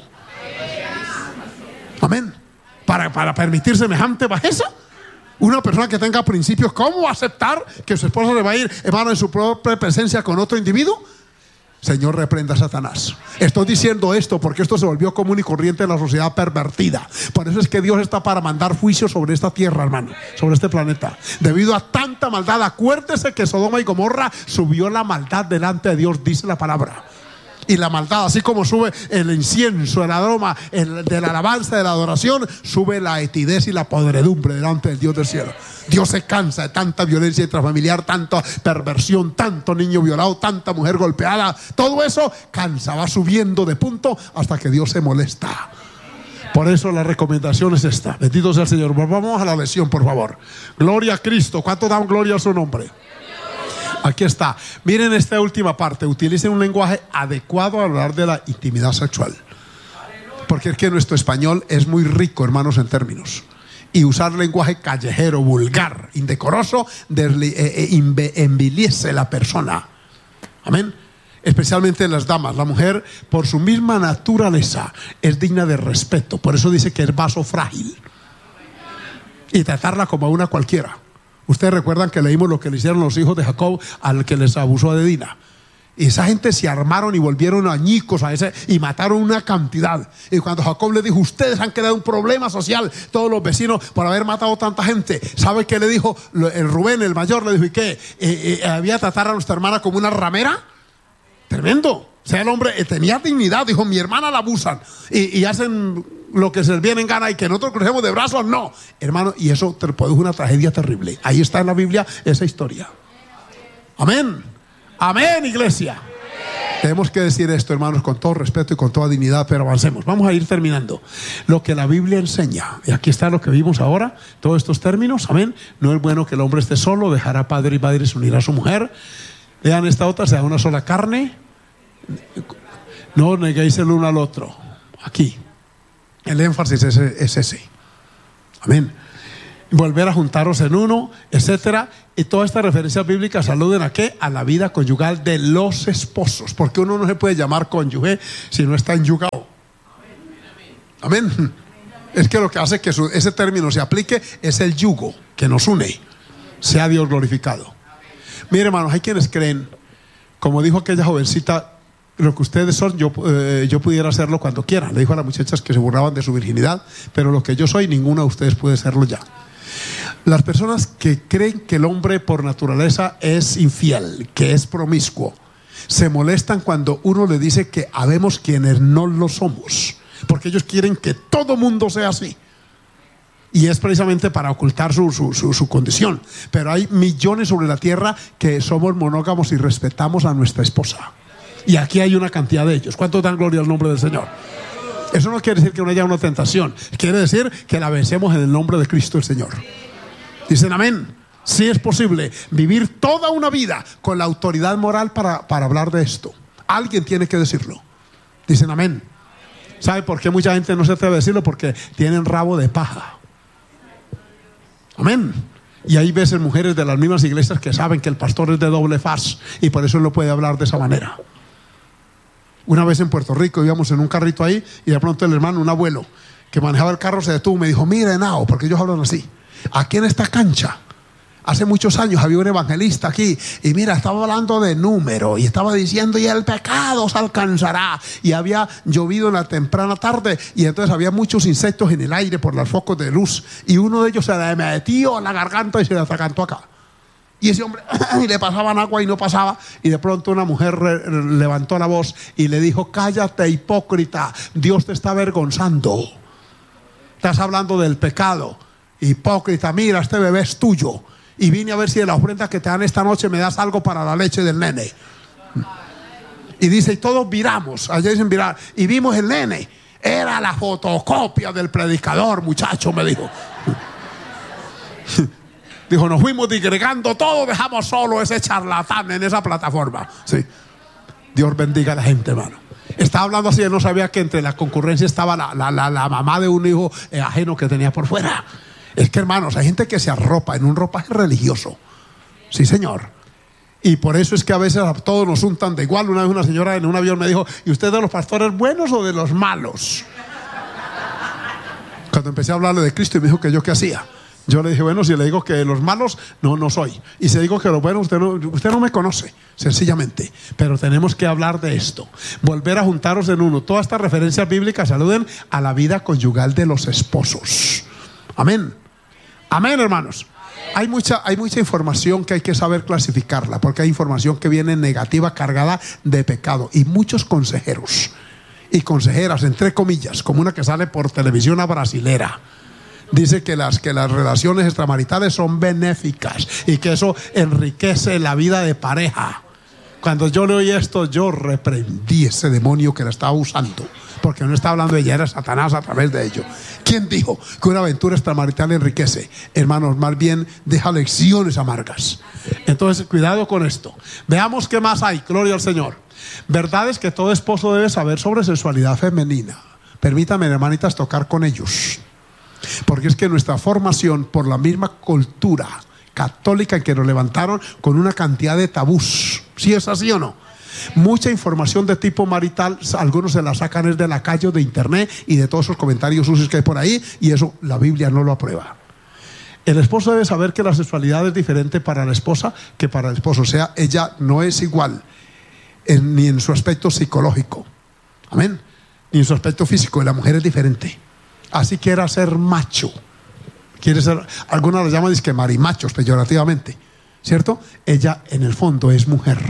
Amén. Para, para permitir semejante bajeza. Una persona que tenga principios, ¿cómo va a aceptar que su esposa le va a ir, hermano, en su propia presencia con otro individuo? Señor, reprenda a Satanás. Estoy diciendo esto porque esto se volvió común y corriente en la sociedad pervertida. Por eso es que Dios está para mandar juicio sobre esta tierra, hermano, sobre este planeta. Debido a tanta maldad, acuérdese que Sodoma y Gomorra subió la maldad delante de Dios, dice la palabra. Y la maldad, así como sube el incienso, el aroma el, de la alabanza, de la adoración, sube la etidez y la podredumbre delante del Dios del cielo. Dios se cansa de tanta violencia intrafamiliar, tanta perversión, tanto niño violado, tanta mujer golpeada. Todo eso cansa, va subiendo de punto hasta que Dios se molesta. Por eso la recomendación es esta. Bendito sea el Señor. Volvamos a la lección, por favor. Gloria a Cristo. ¿Cuánto dan gloria a su nombre? Aquí está. Miren esta última parte. Utilicen un lenguaje adecuado a hablar de la intimidad sexual. Porque es que nuestro español es muy rico, hermanos, en términos. Y usar lenguaje callejero, vulgar, indecoroso, desli, eh, eh, envilece la persona. Amén. Especialmente las damas. La mujer, por su misma naturaleza, es digna de respeto. Por eso dice que es vaso frágil. Y tratarla como a una cualquiera. Ustedes recuerdan que leímos lo que le hicieron los hijos de Jacob al que les abusó de Dina. Y esa gente se armaron y volvieron añicos a ese y mataron una cantidad. Y cuando Jacob le dijo, ustedes han creado un problema social, todos los vecinos, por haber matado tanta gente, ¿sabe qué le dijo? El Rubén, el mayor, le dijo, ¿y qué? Eh, eh, ¿Había tratar a nuestra hermana como una ramera? Tremendo. O sea, el hombre eh, tenía dignidad. Dijo, mi hermana la abusan y, y hacen lo que se les viene en gana y que nosotros crucemos de brazos, no. Hermano, y eso te produjo una tragedia terrible. Ahí está en la Biblia esa historia. Amén. Amén, iglesia. Amén. Tenemos que decir esto, hermanos, con todo respeto y con toda dignidad, pero avancemos. Vamos a ir terminando. Lo que la Biblia enseña, y aquí está lo que vimos ahora, todos estos términos, amén. No es bueno que el hombre esté solo, dejará padre y madre y se unirá a su mujer. Vean esta otra, sea una sola carne. No neguéis el uno al otro. Aquí el énfasis es, es ese. Amén. volver a juntaros en uno, etcétera. Y todas estas referencias bíblicas aluden a qué? A la vida conyugal de los esposos, porque uno no se puede llamar cónyuge si no está enyugado. Amén. Es que lo que hace que su, ese término se aplique es el yugo que nos une. Sea Dios glorificado. Mire, hermanos, hay quienes creen, como dijo aquella jovencita, lo que ustedes son, yo, eh, yo pudiera hacerlo cuando quiera. Le dijo a las muchachas que se burlaban de su virginidad, pero lo que yo soy, ninguno de ustedes puede serlo ya. Las personas que creen que el hombre por naturaleza es infiel, que es promiscuo, se molestan cuando uno le dice que habemos quienes no lo somos, porque ellos quieren que todo mundo sea así. Y es precisamente para ocultar su, su, su, su condición. Pero hay millones sobre la tierra que somos monógamos y respetamos a nuestra esposa. Y aquí hay una cantidad de ellos. ¿Cuántos dan gloria al nombre del Señor? Eso no quiere decir que no haya una tentación. Quiere decir que la vencemos en el nombre de Cristo el Señor. Dicen amén. Sí es posible vivir toda una vida con la autoridad moral para, para hablar de esto. Alguien tiene que decirlo. Dicen amén. ¿Sabe por qué mucha gente no se atreve a decirlo? Porque tienen rabo de paja. Amén. Y hay veces mujeres de las mismas iglesias que saben que el pastor es de doble faz y por eso él no puede hablar de esa manera. Una vez en Puerto Rico íbamos en un carrito ahí y de pronto el hermano, un abuelo que manejaba el carro, se detuvo y me dijo: mira, Henao, porque ellos hablan así, aquí en esta cancha hace muchos años había un evangelista aquí y mira, estaba hablando de número y estaba diciendo: y el pecado se alcanzará. Y había llovido en la temprana tarde y entonces había muchos insectos en el aire por los focos de luz y uno de ellos se le metió en la garganta y se le atragantó acá. Y ese hombre, y le pasaban agua y no pasaba. Y de pronto una mujer re, levantó la voz y le dijo: cállate, hipócrita, Dios te está avergonzando. Estás hablando del pecado. Hipócrita, mira, este bebé es tuyo. Y vine a ver si de la ofrenda que te dan esta noche me das algo para la leche del nene. Y dice, y todos viramos, allá dicen virar, y vimos el nene. Era la fotocopia del predicador, muchacho, me dijo. Dijo, nos fuimos digregando todo, dejamos solo ese charlatán en esa plataforma. Sí. Dios bendiga a la gente, hermano. Estaba hablando así, él no sabía que entre la concurrencia estaba la, la, la, la mamá de un hijo eh, ajeno que tenía por fuera. Es que, hermanos, hay gente que se arropa en un ropaje religioso. Sí, señor. Y por eso es que a veces a todos nos untan de igual. Una vez una señora en un avión me dijo: ¿y usted de los pastores buenos o de los malos? Cuando empecé a hablarle de Cristo y me dijo que yo qué hacía. Yo le dije, bueno, si le digo que los malos, no, no soy. Y si digo que los buenos, usted no, usted no me conoce, sencillamente. Pero tenemos que hablar de esto. Volver a juntaros en uno. Todas estas referencias bíblicas aluden a la vida conyugal de los esposos. Amén. Amén, hermanos. Hay mucha, hay mucha información que hay que saber clasificarla, porque hay información que viene negativa, cargada de pecado. Y muchos consejeros y consejeras, entre comillas, como una que sale por televisión a brasilera, dice que las, que las relaciones extramaritales son benéficas y que eso enriquece la vida de pareja. Cuando yo le oí esto, yo reprendí ese demonio que la estaba usando, porque no estaba hablando de ella, era Satanás a través de ello. ¿Quién dijo que una aventura extramarital enriquece? Hermanos, más bien deja lecciones amargas. Entonces, cuidado con esto. Veamos qué más hay. Gloria al Señor. Verdad es que todo esposo debe saber sobre sexualidad femenina. Permítanme, hermanitas, tocar con ellos. Porque es que nuestra formación, por la misma cultura católica en que nos levantaron con una cantidad de tabús, ¿sí es así o no? Mucha información de tipo marital, algunos se la sacan es de la calle, de internet y de todos esos comentarios sucios que hay por ahí, y eso la Biblia no lo aprueba. El esposo debe saber que la sexualidad es diferente para la esposa que para el esposo. O sea, ella no es igual en, ni en su aspecto psicológico, amén, ni en su aspecto físico. La mujer es diferente. Así quiera ser macho, quiere ser, algunos lo llaman disque marimachos peyorativamente, ¿cierto? Ella en el fondo es mujer.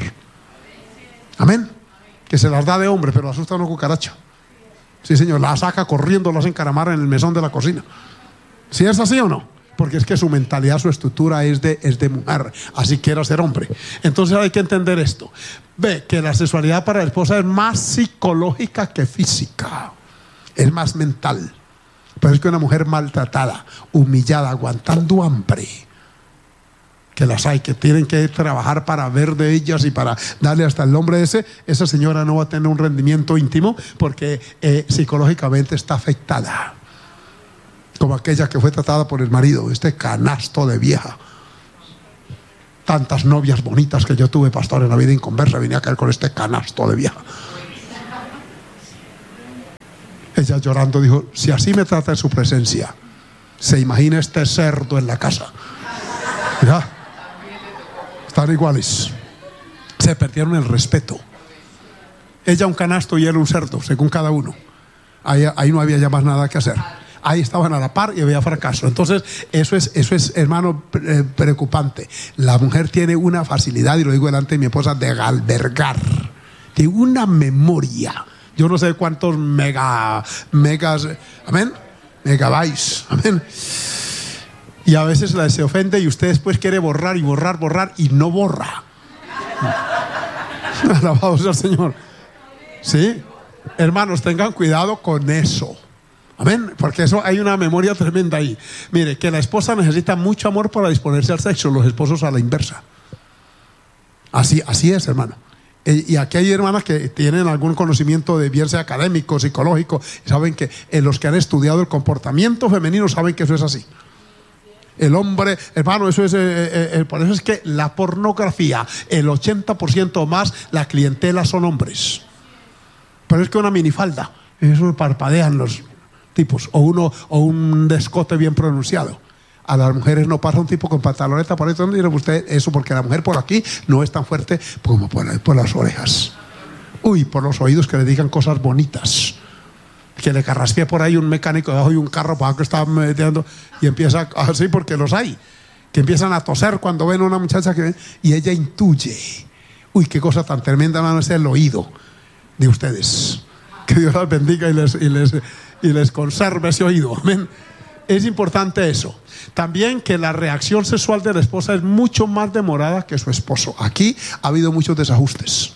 Amén. Que se las da de hombre, pero asusta a una cucaracha. Sí, señor, la saca corriendo, la hace encaramar en el mesón de la cocina. ¿Sí es así o no? Porque es que su mentalidad, su estructura es de, es de mujer, así quiera ser hombre. Entonces hay que entender esto. Ve que la sexualidad para la esposa es más psicológica que física, es más mental. Pero es que una mujer maltratada, humillada, aguantando hambre, que las hay, que tienen que trabajar para ver de ellas y para darle hasta el nombre de ese, esa señora no va a tener un rendimiento íntimo porque eh, psicológicamente está afectada. como aquella que fue tratada por el marido, este canasto de vieja. Tantas novias bonitas que yo tuve, pastor, en la vida inconversa, vine a caer con este canasto de vieja. Ella llorando dijo: si así me trata en su presencia, se imagina este cerdo en la casa. Mira, están iguales. Se perdieron el respeto. Ella un canasto y él un cerdo, según cada uno. Ahí, ahí no había ya más nada que hacer. Ahí estaban a la par y había fracaso. Entonces eso es, eso es, hermano, preocupante. La mujer tiene una facilidad, y lo digo delante de mi esposa, de albergar. Tiene una memoria. Yo no sé cuántos mega, megas, amén, megabytes, amén. Y a veces la se ofende y usted después quiere borrar y borrar, borrar y no borra. Alabado sea el Señor. Sí, hermanos, tengan cuidado con eso. Amén, porque eso hay una memoria tremenda ahí. Mire, que la esposa necesita mucho amor para disponerse al sexo, los esposos a la inversa. Así, así es, hermano. Y aquí hay hermanas que tienen algún conocimiento de bien sea académico, psicológico, y saben que en los que han estudiado el comportamiento femenino saben que eso es así. El hombre, hermano, eso es, eh, eh, por eso es que la pornografía, el ochenta por ciento más, la clientela son hombres. Pero es que una minifalda, eso parpadean los tipos, o uno, o un descote bien pronunciado. A las mujeres no pasa un tipo con pantaloneta por ahí. ¿Dónde dirá usted eso? Porque la mujer por aquí no es tan fuerte como por, por las orejas. Uy, por los oídos, que le digan cosas bonitas. Que le carraspee por ahí un mecánico debajo y un carro para que está metiendo y empieza así, porque los hay. Que empiezan a toser cuando ven a una muchacha que ven, y ella intuye. Uy, qué cosa tan tremenda, hermano, es el oído de ustedes. Que Dios las bendiga y les, y les, y les conserve ese oído. Amén. Es importante eso. También que la reacción sexual de la esposa es mucho más demorada que su esposo. Aquí ha habido muchos desajustes.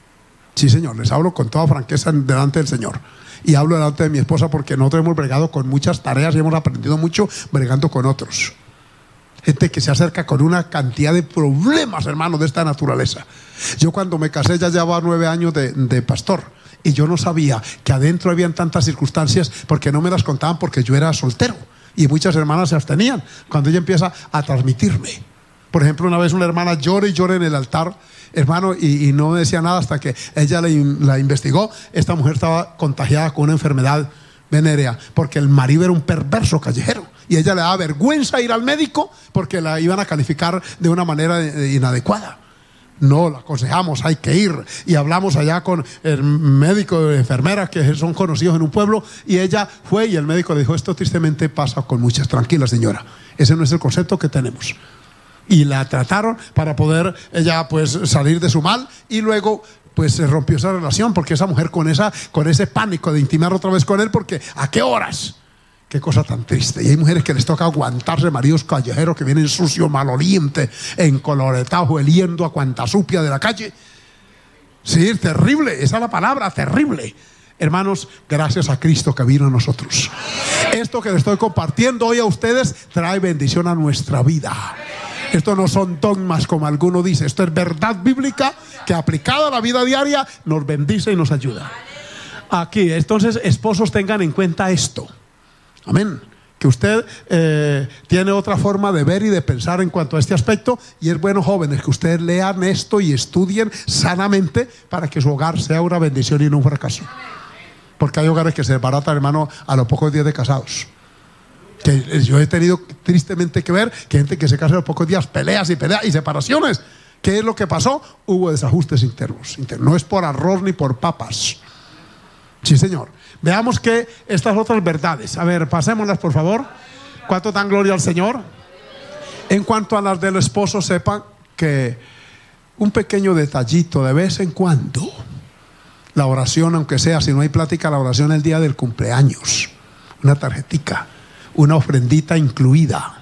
Sí, señor, les hablo con toda franqueza delante del Señor. Y hablo delante de mi esposa porque nosotros hemos bregado con muchas tareas y hemos aprendido mucho bregando con otros. Gente que se acerca con una cantidad de problemas, hermano, de esta naturaleza. Yo cuando me casé ya llevaba nueve años de, de pastor. Y yo no sabía que adentro habían tantas circunstancias, porque no me las contaban, porque yo era soltero. Y muchas hermanas se abstenían cuando ella empieza a transmitirme. Por ejemplo, una vez una hermana llora y llora en el altar, hermano, y, y no decía nada hasta que ella la, la investigó. Esta mujer estaba contagiada con una enfermedad venérea, porque el marido era un perverso callejero. Y ella le daba vergüenza ir al médico porque la iban a calificar de una manera inadecuada. No, la aconsejamos, hay que ir. Y hablamos allá con el médico de enfermeras que son conocidos en un pueblo. Y ella fue y el médico le dijo: esto tristemente pasa con muchas. Tranquila, señora, ese no es el concepto que tenemos. Y la trataron para poder ella pues salir de su mal. Y luego pues se rompió esa relación, porque esa mujer con, esa, con ese pánico de intimar otra vez con él, porque ¿a qué horas? Qué cosa tan triste. Y hay mujeres que les toca aguantarse maridos callejeros que vienen sucios, malolientes, encoloretados, oliendo a cuanta supia de la calle. Sí, terrible. Esa es la palabra, terrible. Hermanos, gracias a Cristo que vino a nosotros. Esto que les estoy compartiendo hoy a ustedes trae bendición a nuestra vida. Esto no son dogmas como alguno dice. Esto es verdad bíblica que aplicada a la vida diaria nos bendice y nos ayuda. Aquí, entonces, esposos, tengan en cuenta esto. Amén. Que usted eh, tiene otra forma de ver y de pensar en cuanto a este aspecto. Y es bueno, jóvenes, que ustedes lean esto y estudien sanamente para que su hogar sea una bendición y no un fracaso. Porque hay hogares que se desbaratan, hermano, a los pocos días de casados. Que yo he tenido tristemente que ver que gente que se casa a los pocos días, peleas y peleas y separaciones. ¿Qué es lo que pasó? Hubo desajustes internos. No es por arroz ni por papas. Sí, señor. Veamos que estas otras verdades, a ver, pasémoslas por favor. ¿Cuánto dan gloria al Señor? En cuanto a las del esposo, sepan que un pequeño detallito de vez en cuando, la oración, aunque sea, si no hay plática, la oración el día del cumpleaños, una tarjetica, una ofrendita incluida.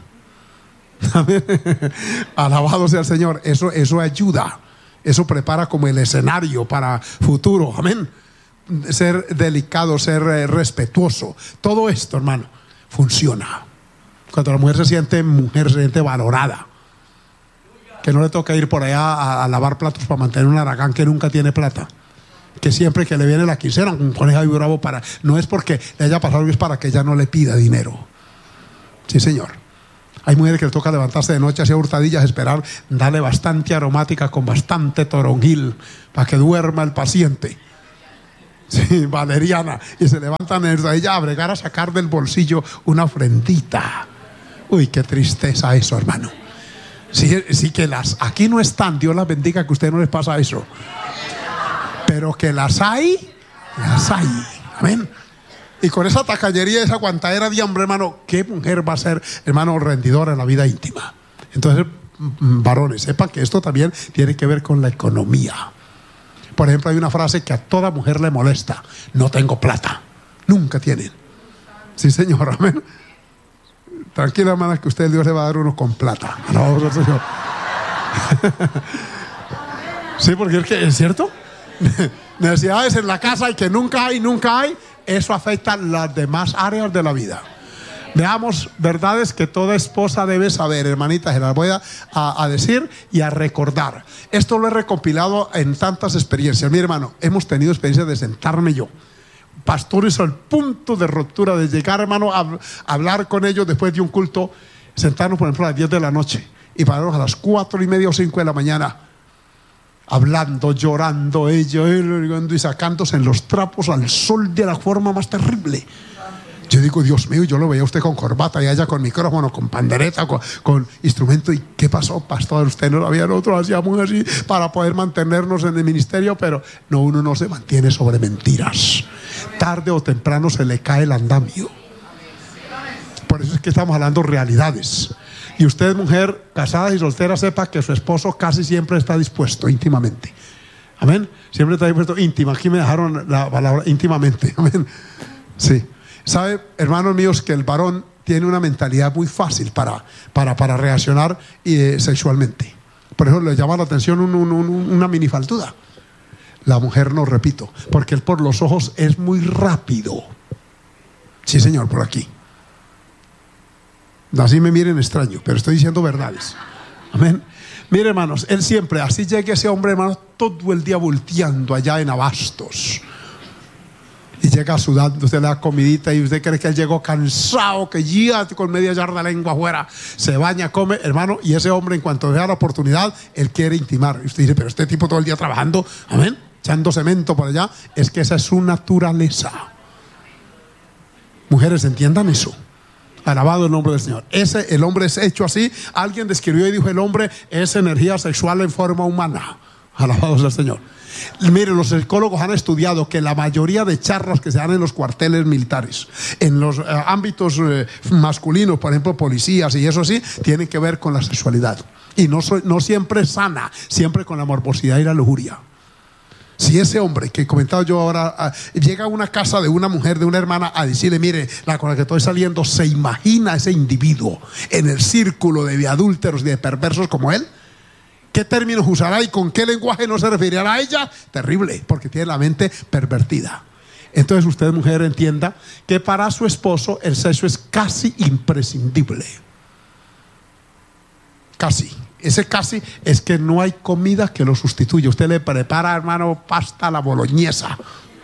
Alabado sea el Señor. Eso, eso ayuda, eso prepara como el escenario para futuro. Amén. Ser delicado, ser eh, respetuoso. Todo esto, hermano, funciona cuando la mujer se siente mujer, se siente valorada, que no le toca ir por allá a, a lavar platos para mantener un aragán que nunca tiene plata, que siempre que le viene la quincena un conejo y bravo para, no es porque le haya pasado algo, es para que ella no le pida dinero. Sí, señor. Hay mujeres que les toca levantarse de noche, hacer hurtadillas, esperar, darle bastante aromática con bastante toronjil para que duerma el paciente. Sí, valeriana. Y se levantan en ella a bregar a sacar del bolsillo una ofrendita. Uy, qué tristeza eso, hermano. Sí, sí que las aquí no están, Dios las bendiga, que a usted no les pasa eso. Pero que las hay, las hay. Amén. Y con esa tacañería, esa aguantadera de hambre, hermano, ¿qué mujer va a ser, hermano, rendidora en la vida íntima? Entonces, varones, sepan que esto también tiene que ver con la economía. Por ejemplo, hay una frase que a toda mujer le molesta: no tengo plata. Nunca tienen. Sí, señor, amén. Tranquila, hermana, que usted, Dios le va a dar uno con plata. No, no, señor. Sí, porque es que es cierto. Necesidades en la casa y que nunca hay, nunca hay. Eso afecta las demás áreas de la vida. Veamos verdades que toda esposa debe saber, hermanitas, se las voy a, a, a decir y a recordar. Esto lo he recopilado en tantas experiencias. Mi hermano, hemos tenido experiencias de sentarme yo, pastores al punto de ruptura, de llegar, hermano, a, a hablar con ellos después de un culto, sentarnos, por ejemplo, a las diez de la noche y pararnos a las cuatro y media o cinco de la mañana, hablando, llorando, ellos y sacándose en los trapos al sol de la forma más terrible. Yo digo, Dios mío, yo lo veía a usted con corbata y ella con micrófono, con pandereta, con, con instrumento. ¿Y qué pasó, pastor? Usted no lo había, nosotros hacíamos así para poder mantenernos en el ministerio, pero no, uno no se mantiene sobre mentiras. Tarde o temprano se le cae el andamio. Por eso es que estamos hablando realidades. Y usted, mujer casada y soltera, sepa que su esposo casi siempre está dispuesto íntimamente. Amén. Siempre está dispuesto íntima. Aquí me dejaron la palabra íntimamente. Amén. Sí. Sabe, hermanos míos, que el varón tiene una mentalidad muy fácil para, para, para reaccionar eh, sexualmente. Por eso le llama la atención un, un, un, una minifaltuda. La mujer no, repito, porque él por los ojos es muy rápido. Sí, señor, por aquí. Así me miren extraño, pero estoy diciendo verdades. Amén. Mire, hermanos, él siempre, así llega ese hombre, hermano, todo el día volteando allá en Abastos. Y llega sudando, usted le da comidita y usted cree que él llegó cansado, que ya con media yarda de lengua afuera, se baña, come, hermano, y ese hombre, en cuanto vea la oportunidad, él quiere intimar. Y usted dice, pero este tipo todo el día trabajando, amén, echando cemento por allá. Es que esa es su naturaleza. Mujeres, entiendan eso. Alabado el nombre del Señor. Ese, el hombre es hecho así. Alguien describió y dijo: el hombre es energía sexual en forma humana. Alabado sea el Señor. Mire, los psicólogos han estudiado que la mayoría de charlas que se dan en los cuarteles militares, en los eh, ámbitos eh, masculinos, por ejemplo, policías y eso sí, tienen que ver con la sexualidad. Y no, so, no siempre sana, siempre con la morbosidad y la lujuria. Si ese hombre que he comentado yo ahora uh, llega a una casa de una mujer, de una hermana, a decirle: mire, la con la que estoy saliendo, se imagina ese individuo en el círculo de adúlteros y de perversos como él, ¿qué términos usará y con qué lenguaje no se referirá a ella? Terrible, porque tiene la mente pervertida. Entonces usted, mujer, entienda que para su esposo el sexo es casi imprescindible. Casi. Ese casi es que no hay comida que lo sustituya. Usted le prepara, hermano, pasta a la boloñesa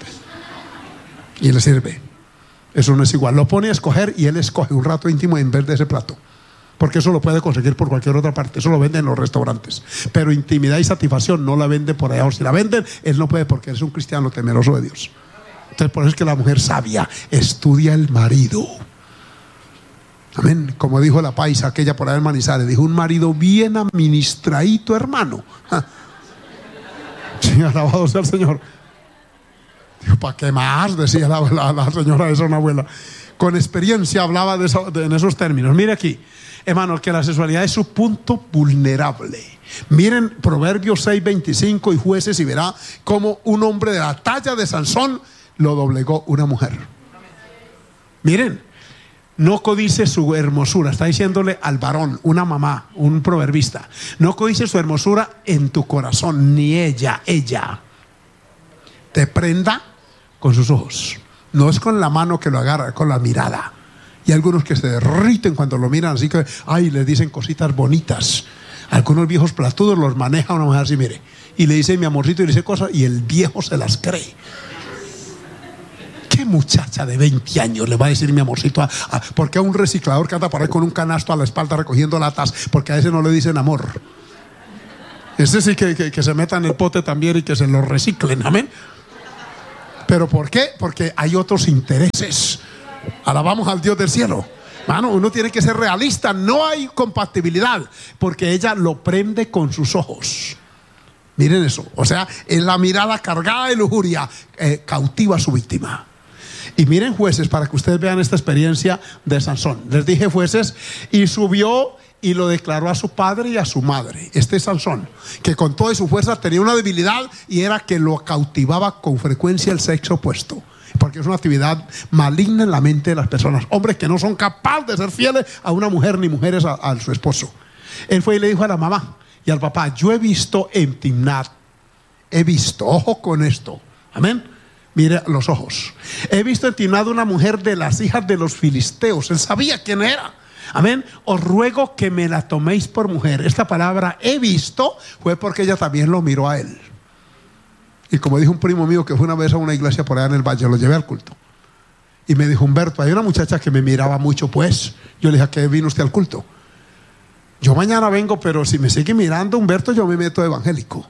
y le sirve. Eso no es igual. Lo pone a escoger y él escoge un rato íntimo en vez de ese plato, porque eso lo puede conseguir por cualquier otra parte. Eso lo venden en los restaurantes, pero intimidad y satisfacción no la vende por allá. O si la venden, él no puede, porque él es un cristiano temeroso de Dios. Entonces por eso es que la mujer sabia estudia el marido. Amén. Como dijo la paisa aquella por ahí en Manizales, dijo: un marido bien administradito, hermano. Ja. Sí, alabado sea el Señor. Dijo: ¿para qué más? Decía la, la, la señora esa, una abuela. Con experiencia hablaba de eso, de, en esos términos. Mire aquí, hermano, que la sexualidad es su punto vulnerable. Miren Proverbios seis veinticinco y Jueces, y verá cómo un hombre de la talla de Sansón lo doblegó una mujer. Miren, no codice su hermosura. Está diciéndole al varón, una mamá, un proverbista: no codice su hermosura en tu corazón, ni ella, ella te prenda con sus ojos. No es con la mano que lo agarra, con la mirada. Y algunos que se derriten cuando lo miran, así que, ay, les dicen cositas bonitas. Algunos viejos platudos los maneja una mujer así, mire, y le dice: mi amorcito, y le dice cosas, y el viejo se las cree. ¿Qué ¿qué muchacha de veinte años le va a decir mi amorcito a, a, porque a un reciclador que anda por ahí con un canasto a la espalda recogiendo latas? Porque a ese no le dicen amor. Ese sí que, que, que se meta en el pote también y que se lo reciclen, amén. ¿Pero por qué? Porque hay otros intereses. Alabamos al Dios del cielo. Mano, uno tiene que ser realista. No hay compatibilidad, porque ella lo prende con sus ojos. Miren eso. O sea, en la mirada cargada de lujuria eh, cautiva a su víctima. Y miren, Jueces, para que ustedes vean esta experiencia de Sansón. Les dije Jueces, y subió y lo declaró a su padre y a su madre. Este es Sansón, que con toda su fuerza tenía una debilidad, y era que lo cautivaba con frecuencia el sexo opuesto. Porque es una actividad maligna en la mente de las personas. Hombres que no son capaces de ser fieles a una mujer, ni mujeres a, a su esposo. Él fue y le dijo a la mamá y al papá: yo he visto en Timnat, he visto, ojo con esto, amén. Mire los ojos. He visto en Timnat una mujer de las hijas de los filisteos. Él sabía quién era. Amén. Os ruego que me la toméis por mujer. Esta palabra he visto fue porque ella también lo miró a él. Y como dijo un primo mío que fue una vez a una iglesia por allá en el valle, lo llevé al culto. Y me dijo: Humberto, hay una muchacha que me miraba mucho, pues. Yo le dije: ¿a qué vino usted al culto? Yo mañana vengo, pero si me sigue mirando, Humberto, yo me meto evangélico.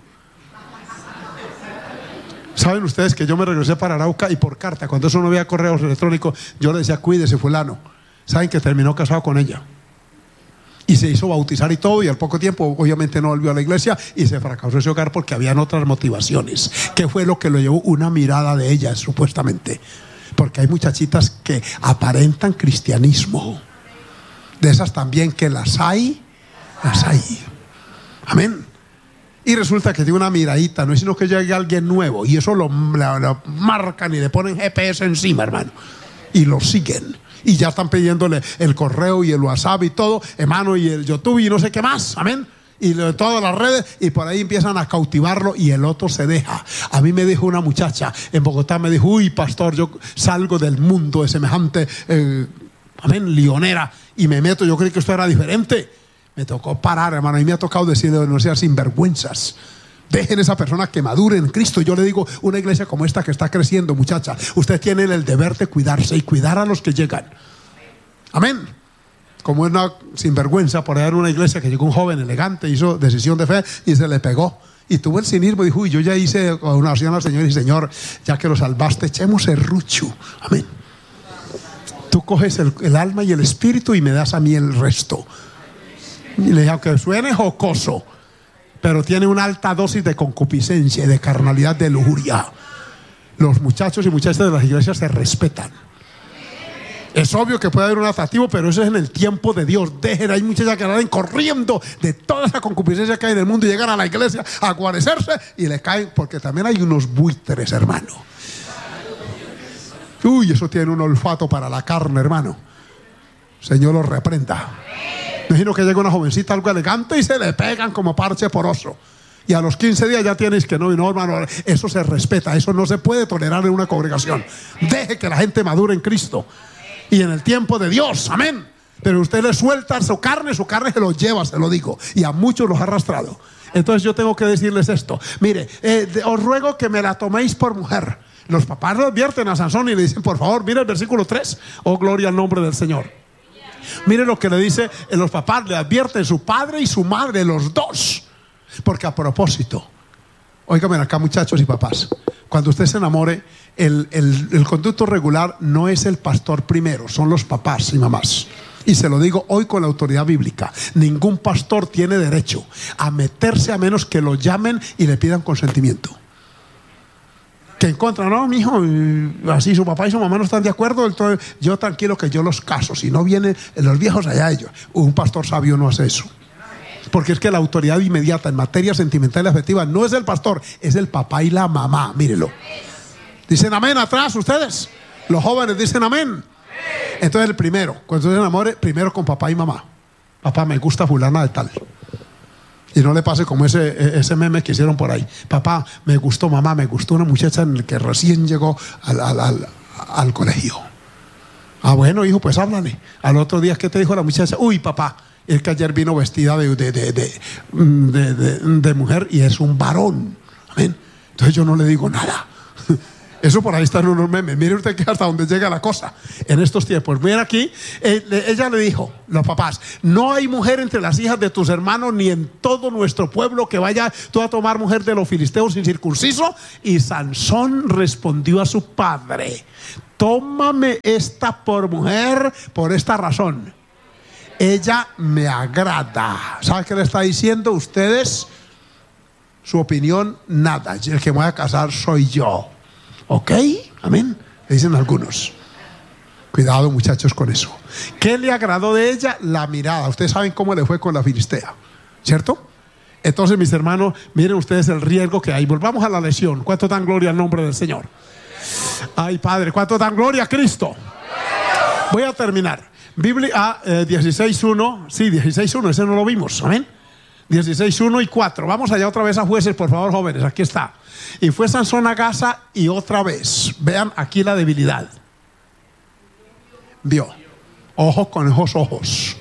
Saben ustedes que yo me regresé para Arauca y por carta, cuando eso no había correos electrónicos, yo le decía: cuídese fulano. Saben que terminó casado con ella y se hizo bautizar y todo, y al poco tiempo obviamente no volvió a la iglesia y se fracasó ese hogar porque habían otras motivaciones. ¿Qué fue lo que lo llevó? Una mirada de ella, supuestamente. Porque hay muchachitas que aparentan cristianismo, de esas también que las hay, las hay. Amén. Y resulta que tiene una miradita, no es sino que llegue alguien nuevo, y eso lo, lo, lo marcan y le ponen G P S encima, hermano, y lo siguen. Y ya están pidiéndole el correo y el WhatsApp y todo, hermano, y el YouTube y no sé qué más, amén. Y de todas las redes, y por ahí empiezan a cautivarlo, y el otro se deja. A mí me dijo una muchacha en Bogotá, me dijo: uy, pastor, yo salgo del mundo de semejante, eh, amén, lionera, y me meto. Yo creí que esto era diferente. Me tocó parar, hermano, y me ha tocado decirle: no sean sinvergüenzas. Dejen esa persona que madure en Cristo. Yo le digo, una iglesia como esta que está creciendo, muchacha, usted tiene el deber de cuidarse y cuidar a los que llegan. Amén. Como es una sinvergüenza, por ahí en una iglesia que llegó un joven elegante, hizo decisión de fe y se le pegó. Y tuvo el cinismo y dijo: uy, yo ya hice una oración al Señor, y Señor, ya que lo salvaste, echemos el rucho. Amén. Tú coges el, el alma y el espíritu y me das a mí el resto. Y le dije: aunque suene jocoso, pero tiene una alta dosis de concupiscencia y de carnalidad, de lujuria. Los muchachos y muchachas de las iglesias se respetan. Es obvio que puede haber un atractivo, pero eso es en el tiempo de Dios. Dejen, hay muchachas que salen corriendo de toda esa concupiscencia que hay en el mundo y llegan a la iglesia a guarecerse y le caen, porque también hay unos buitres, hermano. Uy, eso tiene un olfato para la carne, hermano. Señor los reprenda. Imagino que llega una jovencita algo elegante y se le pegan como parche poroso. Y a los quince días ya tienes que no, y no, hermano, eso se respeta, eso no se puede tolerar en una congregación. Deje que la gente madure en Cristo y en el tiempo de Dios, amén. Pero usted le suelta su carne, su carne se lo lleva, se lo digo, y a muchos los ha arrastrado. Entonces yo tengo que decirles esto: mire, eh, de, os ruego que me la toméis por mujer. Los papás lo advierten a Sansón y le dicen: por favor, mire el versículo tres. Oh, gloria al nombre del Señor. Mire lo que le dice, los papás le advierten, su padre y su madre, los dos. Porque a propósito, óigame acá, muchachos y papás, cuando usted se enamore, el, el, el conducto regular no es el pastor primero, son los papás y mamás. Y se lo digo hoy con la autoridad bíblica: ningún pastor tiene derecho a meterse a menos que lo llamen y le pidan consentimiento. Que en contra, no, mi hijo, así su papá y su mamá no están de acuerdo, entonces yo tranquilo que yo los caso. Si no vienen los viejos allá ellos. Un pastor sabio no hace eso. Porque es que la autoridad inmediata en materia sentimental y afectiva no es el pastor, es el papá y la mamá. Mírelo. Dicen amén atrás ustedes. Los jóvenes dicen amén. Entonces el primero, cuando se enamore, primero con papá y mamá. Papá, me gusta fulana de tal. Y no le pase como ese, ese meme que hicieron por ahí: papá, me gustó, mamá, me gustó una muchacha en el que recién llegó al, al, al, al colegio. Ah, bueno, hijo, pues háblale. Al otro día, ¿qué te dijo la muchacha? Uy, papá, es que ayer vino vestida de, de, de, de, de, de, de mujer y es un varón. Amén. Entonces yo no le digo nada. Eso por ahí están unos memes. Mire usted que hasta donde llega la cosa en estos tiempos. Mira aquí, eh, ella le dijo, los papás: no hay mujer entre las hijas de tus hermanos ni en todo nuestro pueblo que vaya tú a tomar mujer de los filisteos incircunciso. Y Sansón respondió a su padre: tómame esta por mujer por esta razón: ella me agrada. ¿Sabe qué le está diciendo? Ustedes, su opinión, nada. El que me voy a casar soy yo. ¿Ok? Amén. Le dicen algunos. Cuidado, muchachos, con eso. ¿Qué le agradó de ella? La mirada. Ustedes saben cómo le fue con la filistea, ¿cierto? Entonces, mis hermanos, miren ustedes el riesgo que hay. Volvamos a la lección. ¿Cuánto dan gloria al nombre del Señor? Ay, Padre, ¿cuánto dan gloria a Cristo? Voy a terminar. Biblia ah, eh, dieciséis uno. Sí, dieciséis uno, ese no lo vimos. Amén. dieciséis uno y cuatro. Vamos allá otra vez a Jueces, por favor, jóvenes. Aquí está. Y fue Sansón a Gaza, y otra vez, vean aquí la debilidad. Vio. Ojo con esos ojos.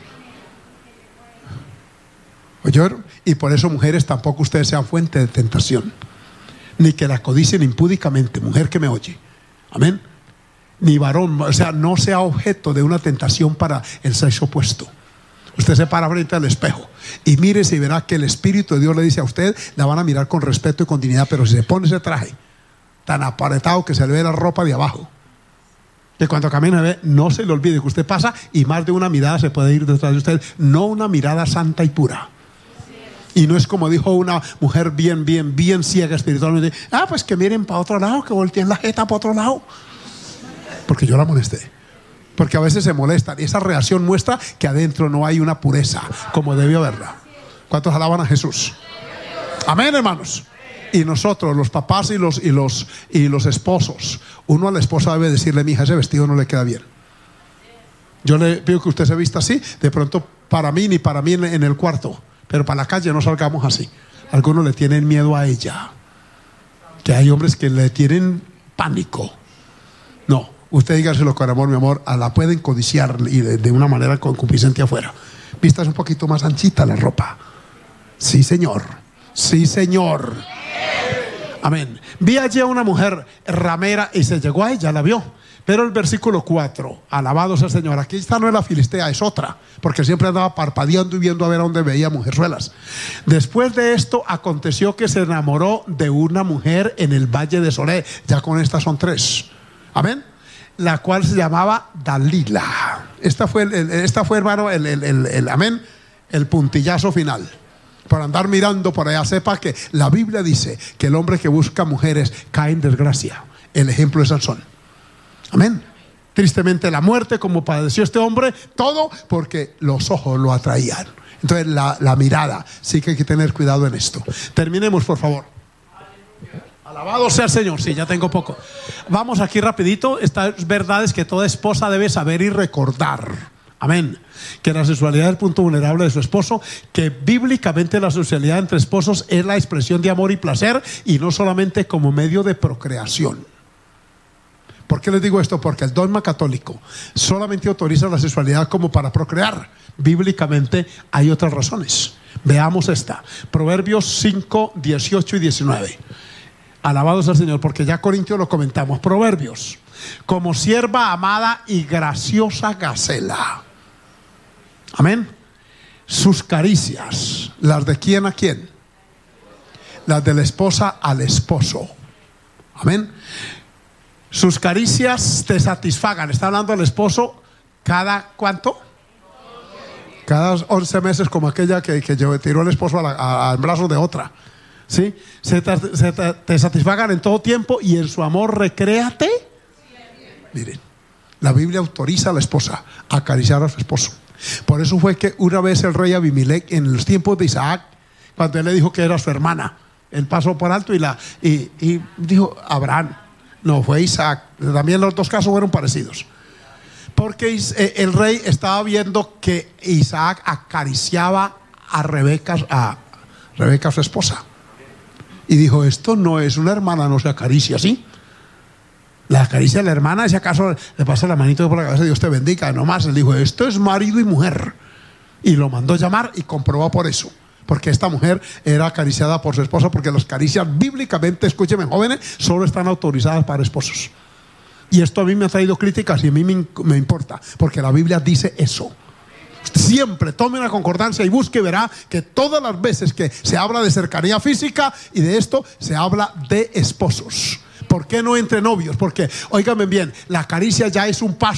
¿Oyeron? Y por eso, mujeres, tampoco ustedes sean fuente de tentación, ni que la codicien impúdicamente. Mujer que me oye. Amén. Ni varón, o sea, no sea objeto de una tentación para el sexo opuesto. Usted se para frente al espejo y mírese y verá que el Espíritu de Dios le dice a usted: la van a mirar con respeto y con dignidad. Pero si se pone ese traje tan aparetado que se le ve la ropa de abajo, que cuando camina ve, no se le olvide que usted pasa y más de una mirada se puede ir detrás de usted. No una mirada santa y pura. Y no es como dijo una mujer bien, bien, bien ciega espiritualmente: ah, pues que miren para otro lado, que volteen la jeta para otro lado. Porque yo la molesté. Porque a veces se molestan, y esa reacción muestra que adentro no hay una pureza como debió haberla. ¿Cuántos alaban a Jesús? Amén, hermanos. Y nosotros, los papás y los, y los, y los esposos, uno a la esposa debe decirle: mi hija, ese vestido no le queda bien. Yo le pido que usted se vista así. De pronto, para mí, ni para mí en, en el cuarto, pero para la calle no salgamos así. Algunos le tienen miedo a ella, que hay hombres que le tienen pánico. No. Usted dígaselo con amor, mi amor. A la pueden codiciar y de, de una manera concupiscente afuera. Vistas un poquito más anchita la ropa. Sí, señor. Sí, señor. Amén. Vi allí a una mujer ramera y se llegó a ella, la vio. Pero el versículo cuatro, alabado sea el Señor. Aquí esta no es la filistea, es otra, porque siempre andaba parpadeando y viendo a ver a dónde veía mujerzuelas. Después de esto aconteció que se enamoró de una mujer en el valle de Soré. Ya con estas son tres. Amén. La cual se llamaba Dalila. Esta fue, el, el, esta fue hermano, el, el, el, el, amén, el puntillazo final. Por andar mirando por allá, sepa que la Biblia dice que el hombre que busca mujeres cae en desgracia. El ejemplo es Sansón. Amén. Tristemente la muerte, como padeció este hombre, todo porque los ojos lo atraían. Entonces la, la mirada, sí que hay que tener cuidado en esto. Terminemos, por favor. Alabado sea el Señor. Sí, ya tengo poco. Vamos aquí rapidito. Estas verdades que toda esposa debe saber y recordar. Amén. Que la sexualidad es el punto vulnerable de su esposo. Que bíblicamente la sexualidad entre esposos es la expresión de amor y placer, y no solamente como medio de procreación. ¿Por qué les digo esto? Porque el dogma católico solamente autoriza la sexualidad como para procrear. Bíblicamente hay otras razones. Veamos esta. Proverbios cinco, dieciocho y diecinueve. Alabados al Señor, porque ya Corintios lo comentamos. Proverbios: como sierva amada y graciosa gacela. Amén. Sus caricias, ¿las de quién a quién? Las de la esposa al esposo. Amén. Sus caricias te satisfagan. Está hablando al esposo cada ¿cuánto? Cada once meses, como aquella que, que tiró el esposo a la, a, al brazo de otra. ¿Sí? Se, te, se te, te satisfagan en todo tiempo, y en su amor recréate. Miren, la Biblia autoriza a la esposa a acariciar a su esposo. Por eso fue que una vez el rey Abimelech, en los tiempos de Isaac, cuando él le dijo que era su hermana, él pasó por alto y, la, y, y dijo Abraham. No, fue Isaac. También los dos casos fueron parecidos. Porque el rey estaba viendo que Isaac acariciaba a Rebeca, a Rebeca, su esposa. Y dijo: esto no es una hermana, no se acaricia así. La acaricia de la hermana, si acaso le pasa la manito por la cabeza, Dios te bendiga. No más. Él dijo: esto es marido y mujer. Y lo mandó llamar y comprobó por eso. Porque esta mujer era acariciada por su esposo, porque las caricias bíblicamente, escúcheme jóvenes, solo están autorizadas para esposos. Y esto a mí me ha traído críticas y a mí me, me importa, porque la Biblia dice eso. Siempre tome una concordancia y busque, verá que todas las veces que se habla de cercanía física y de esto, se habla de esposos. ¿Por qué no entre novios? Porque, óigame bien, la caricia ya es un paso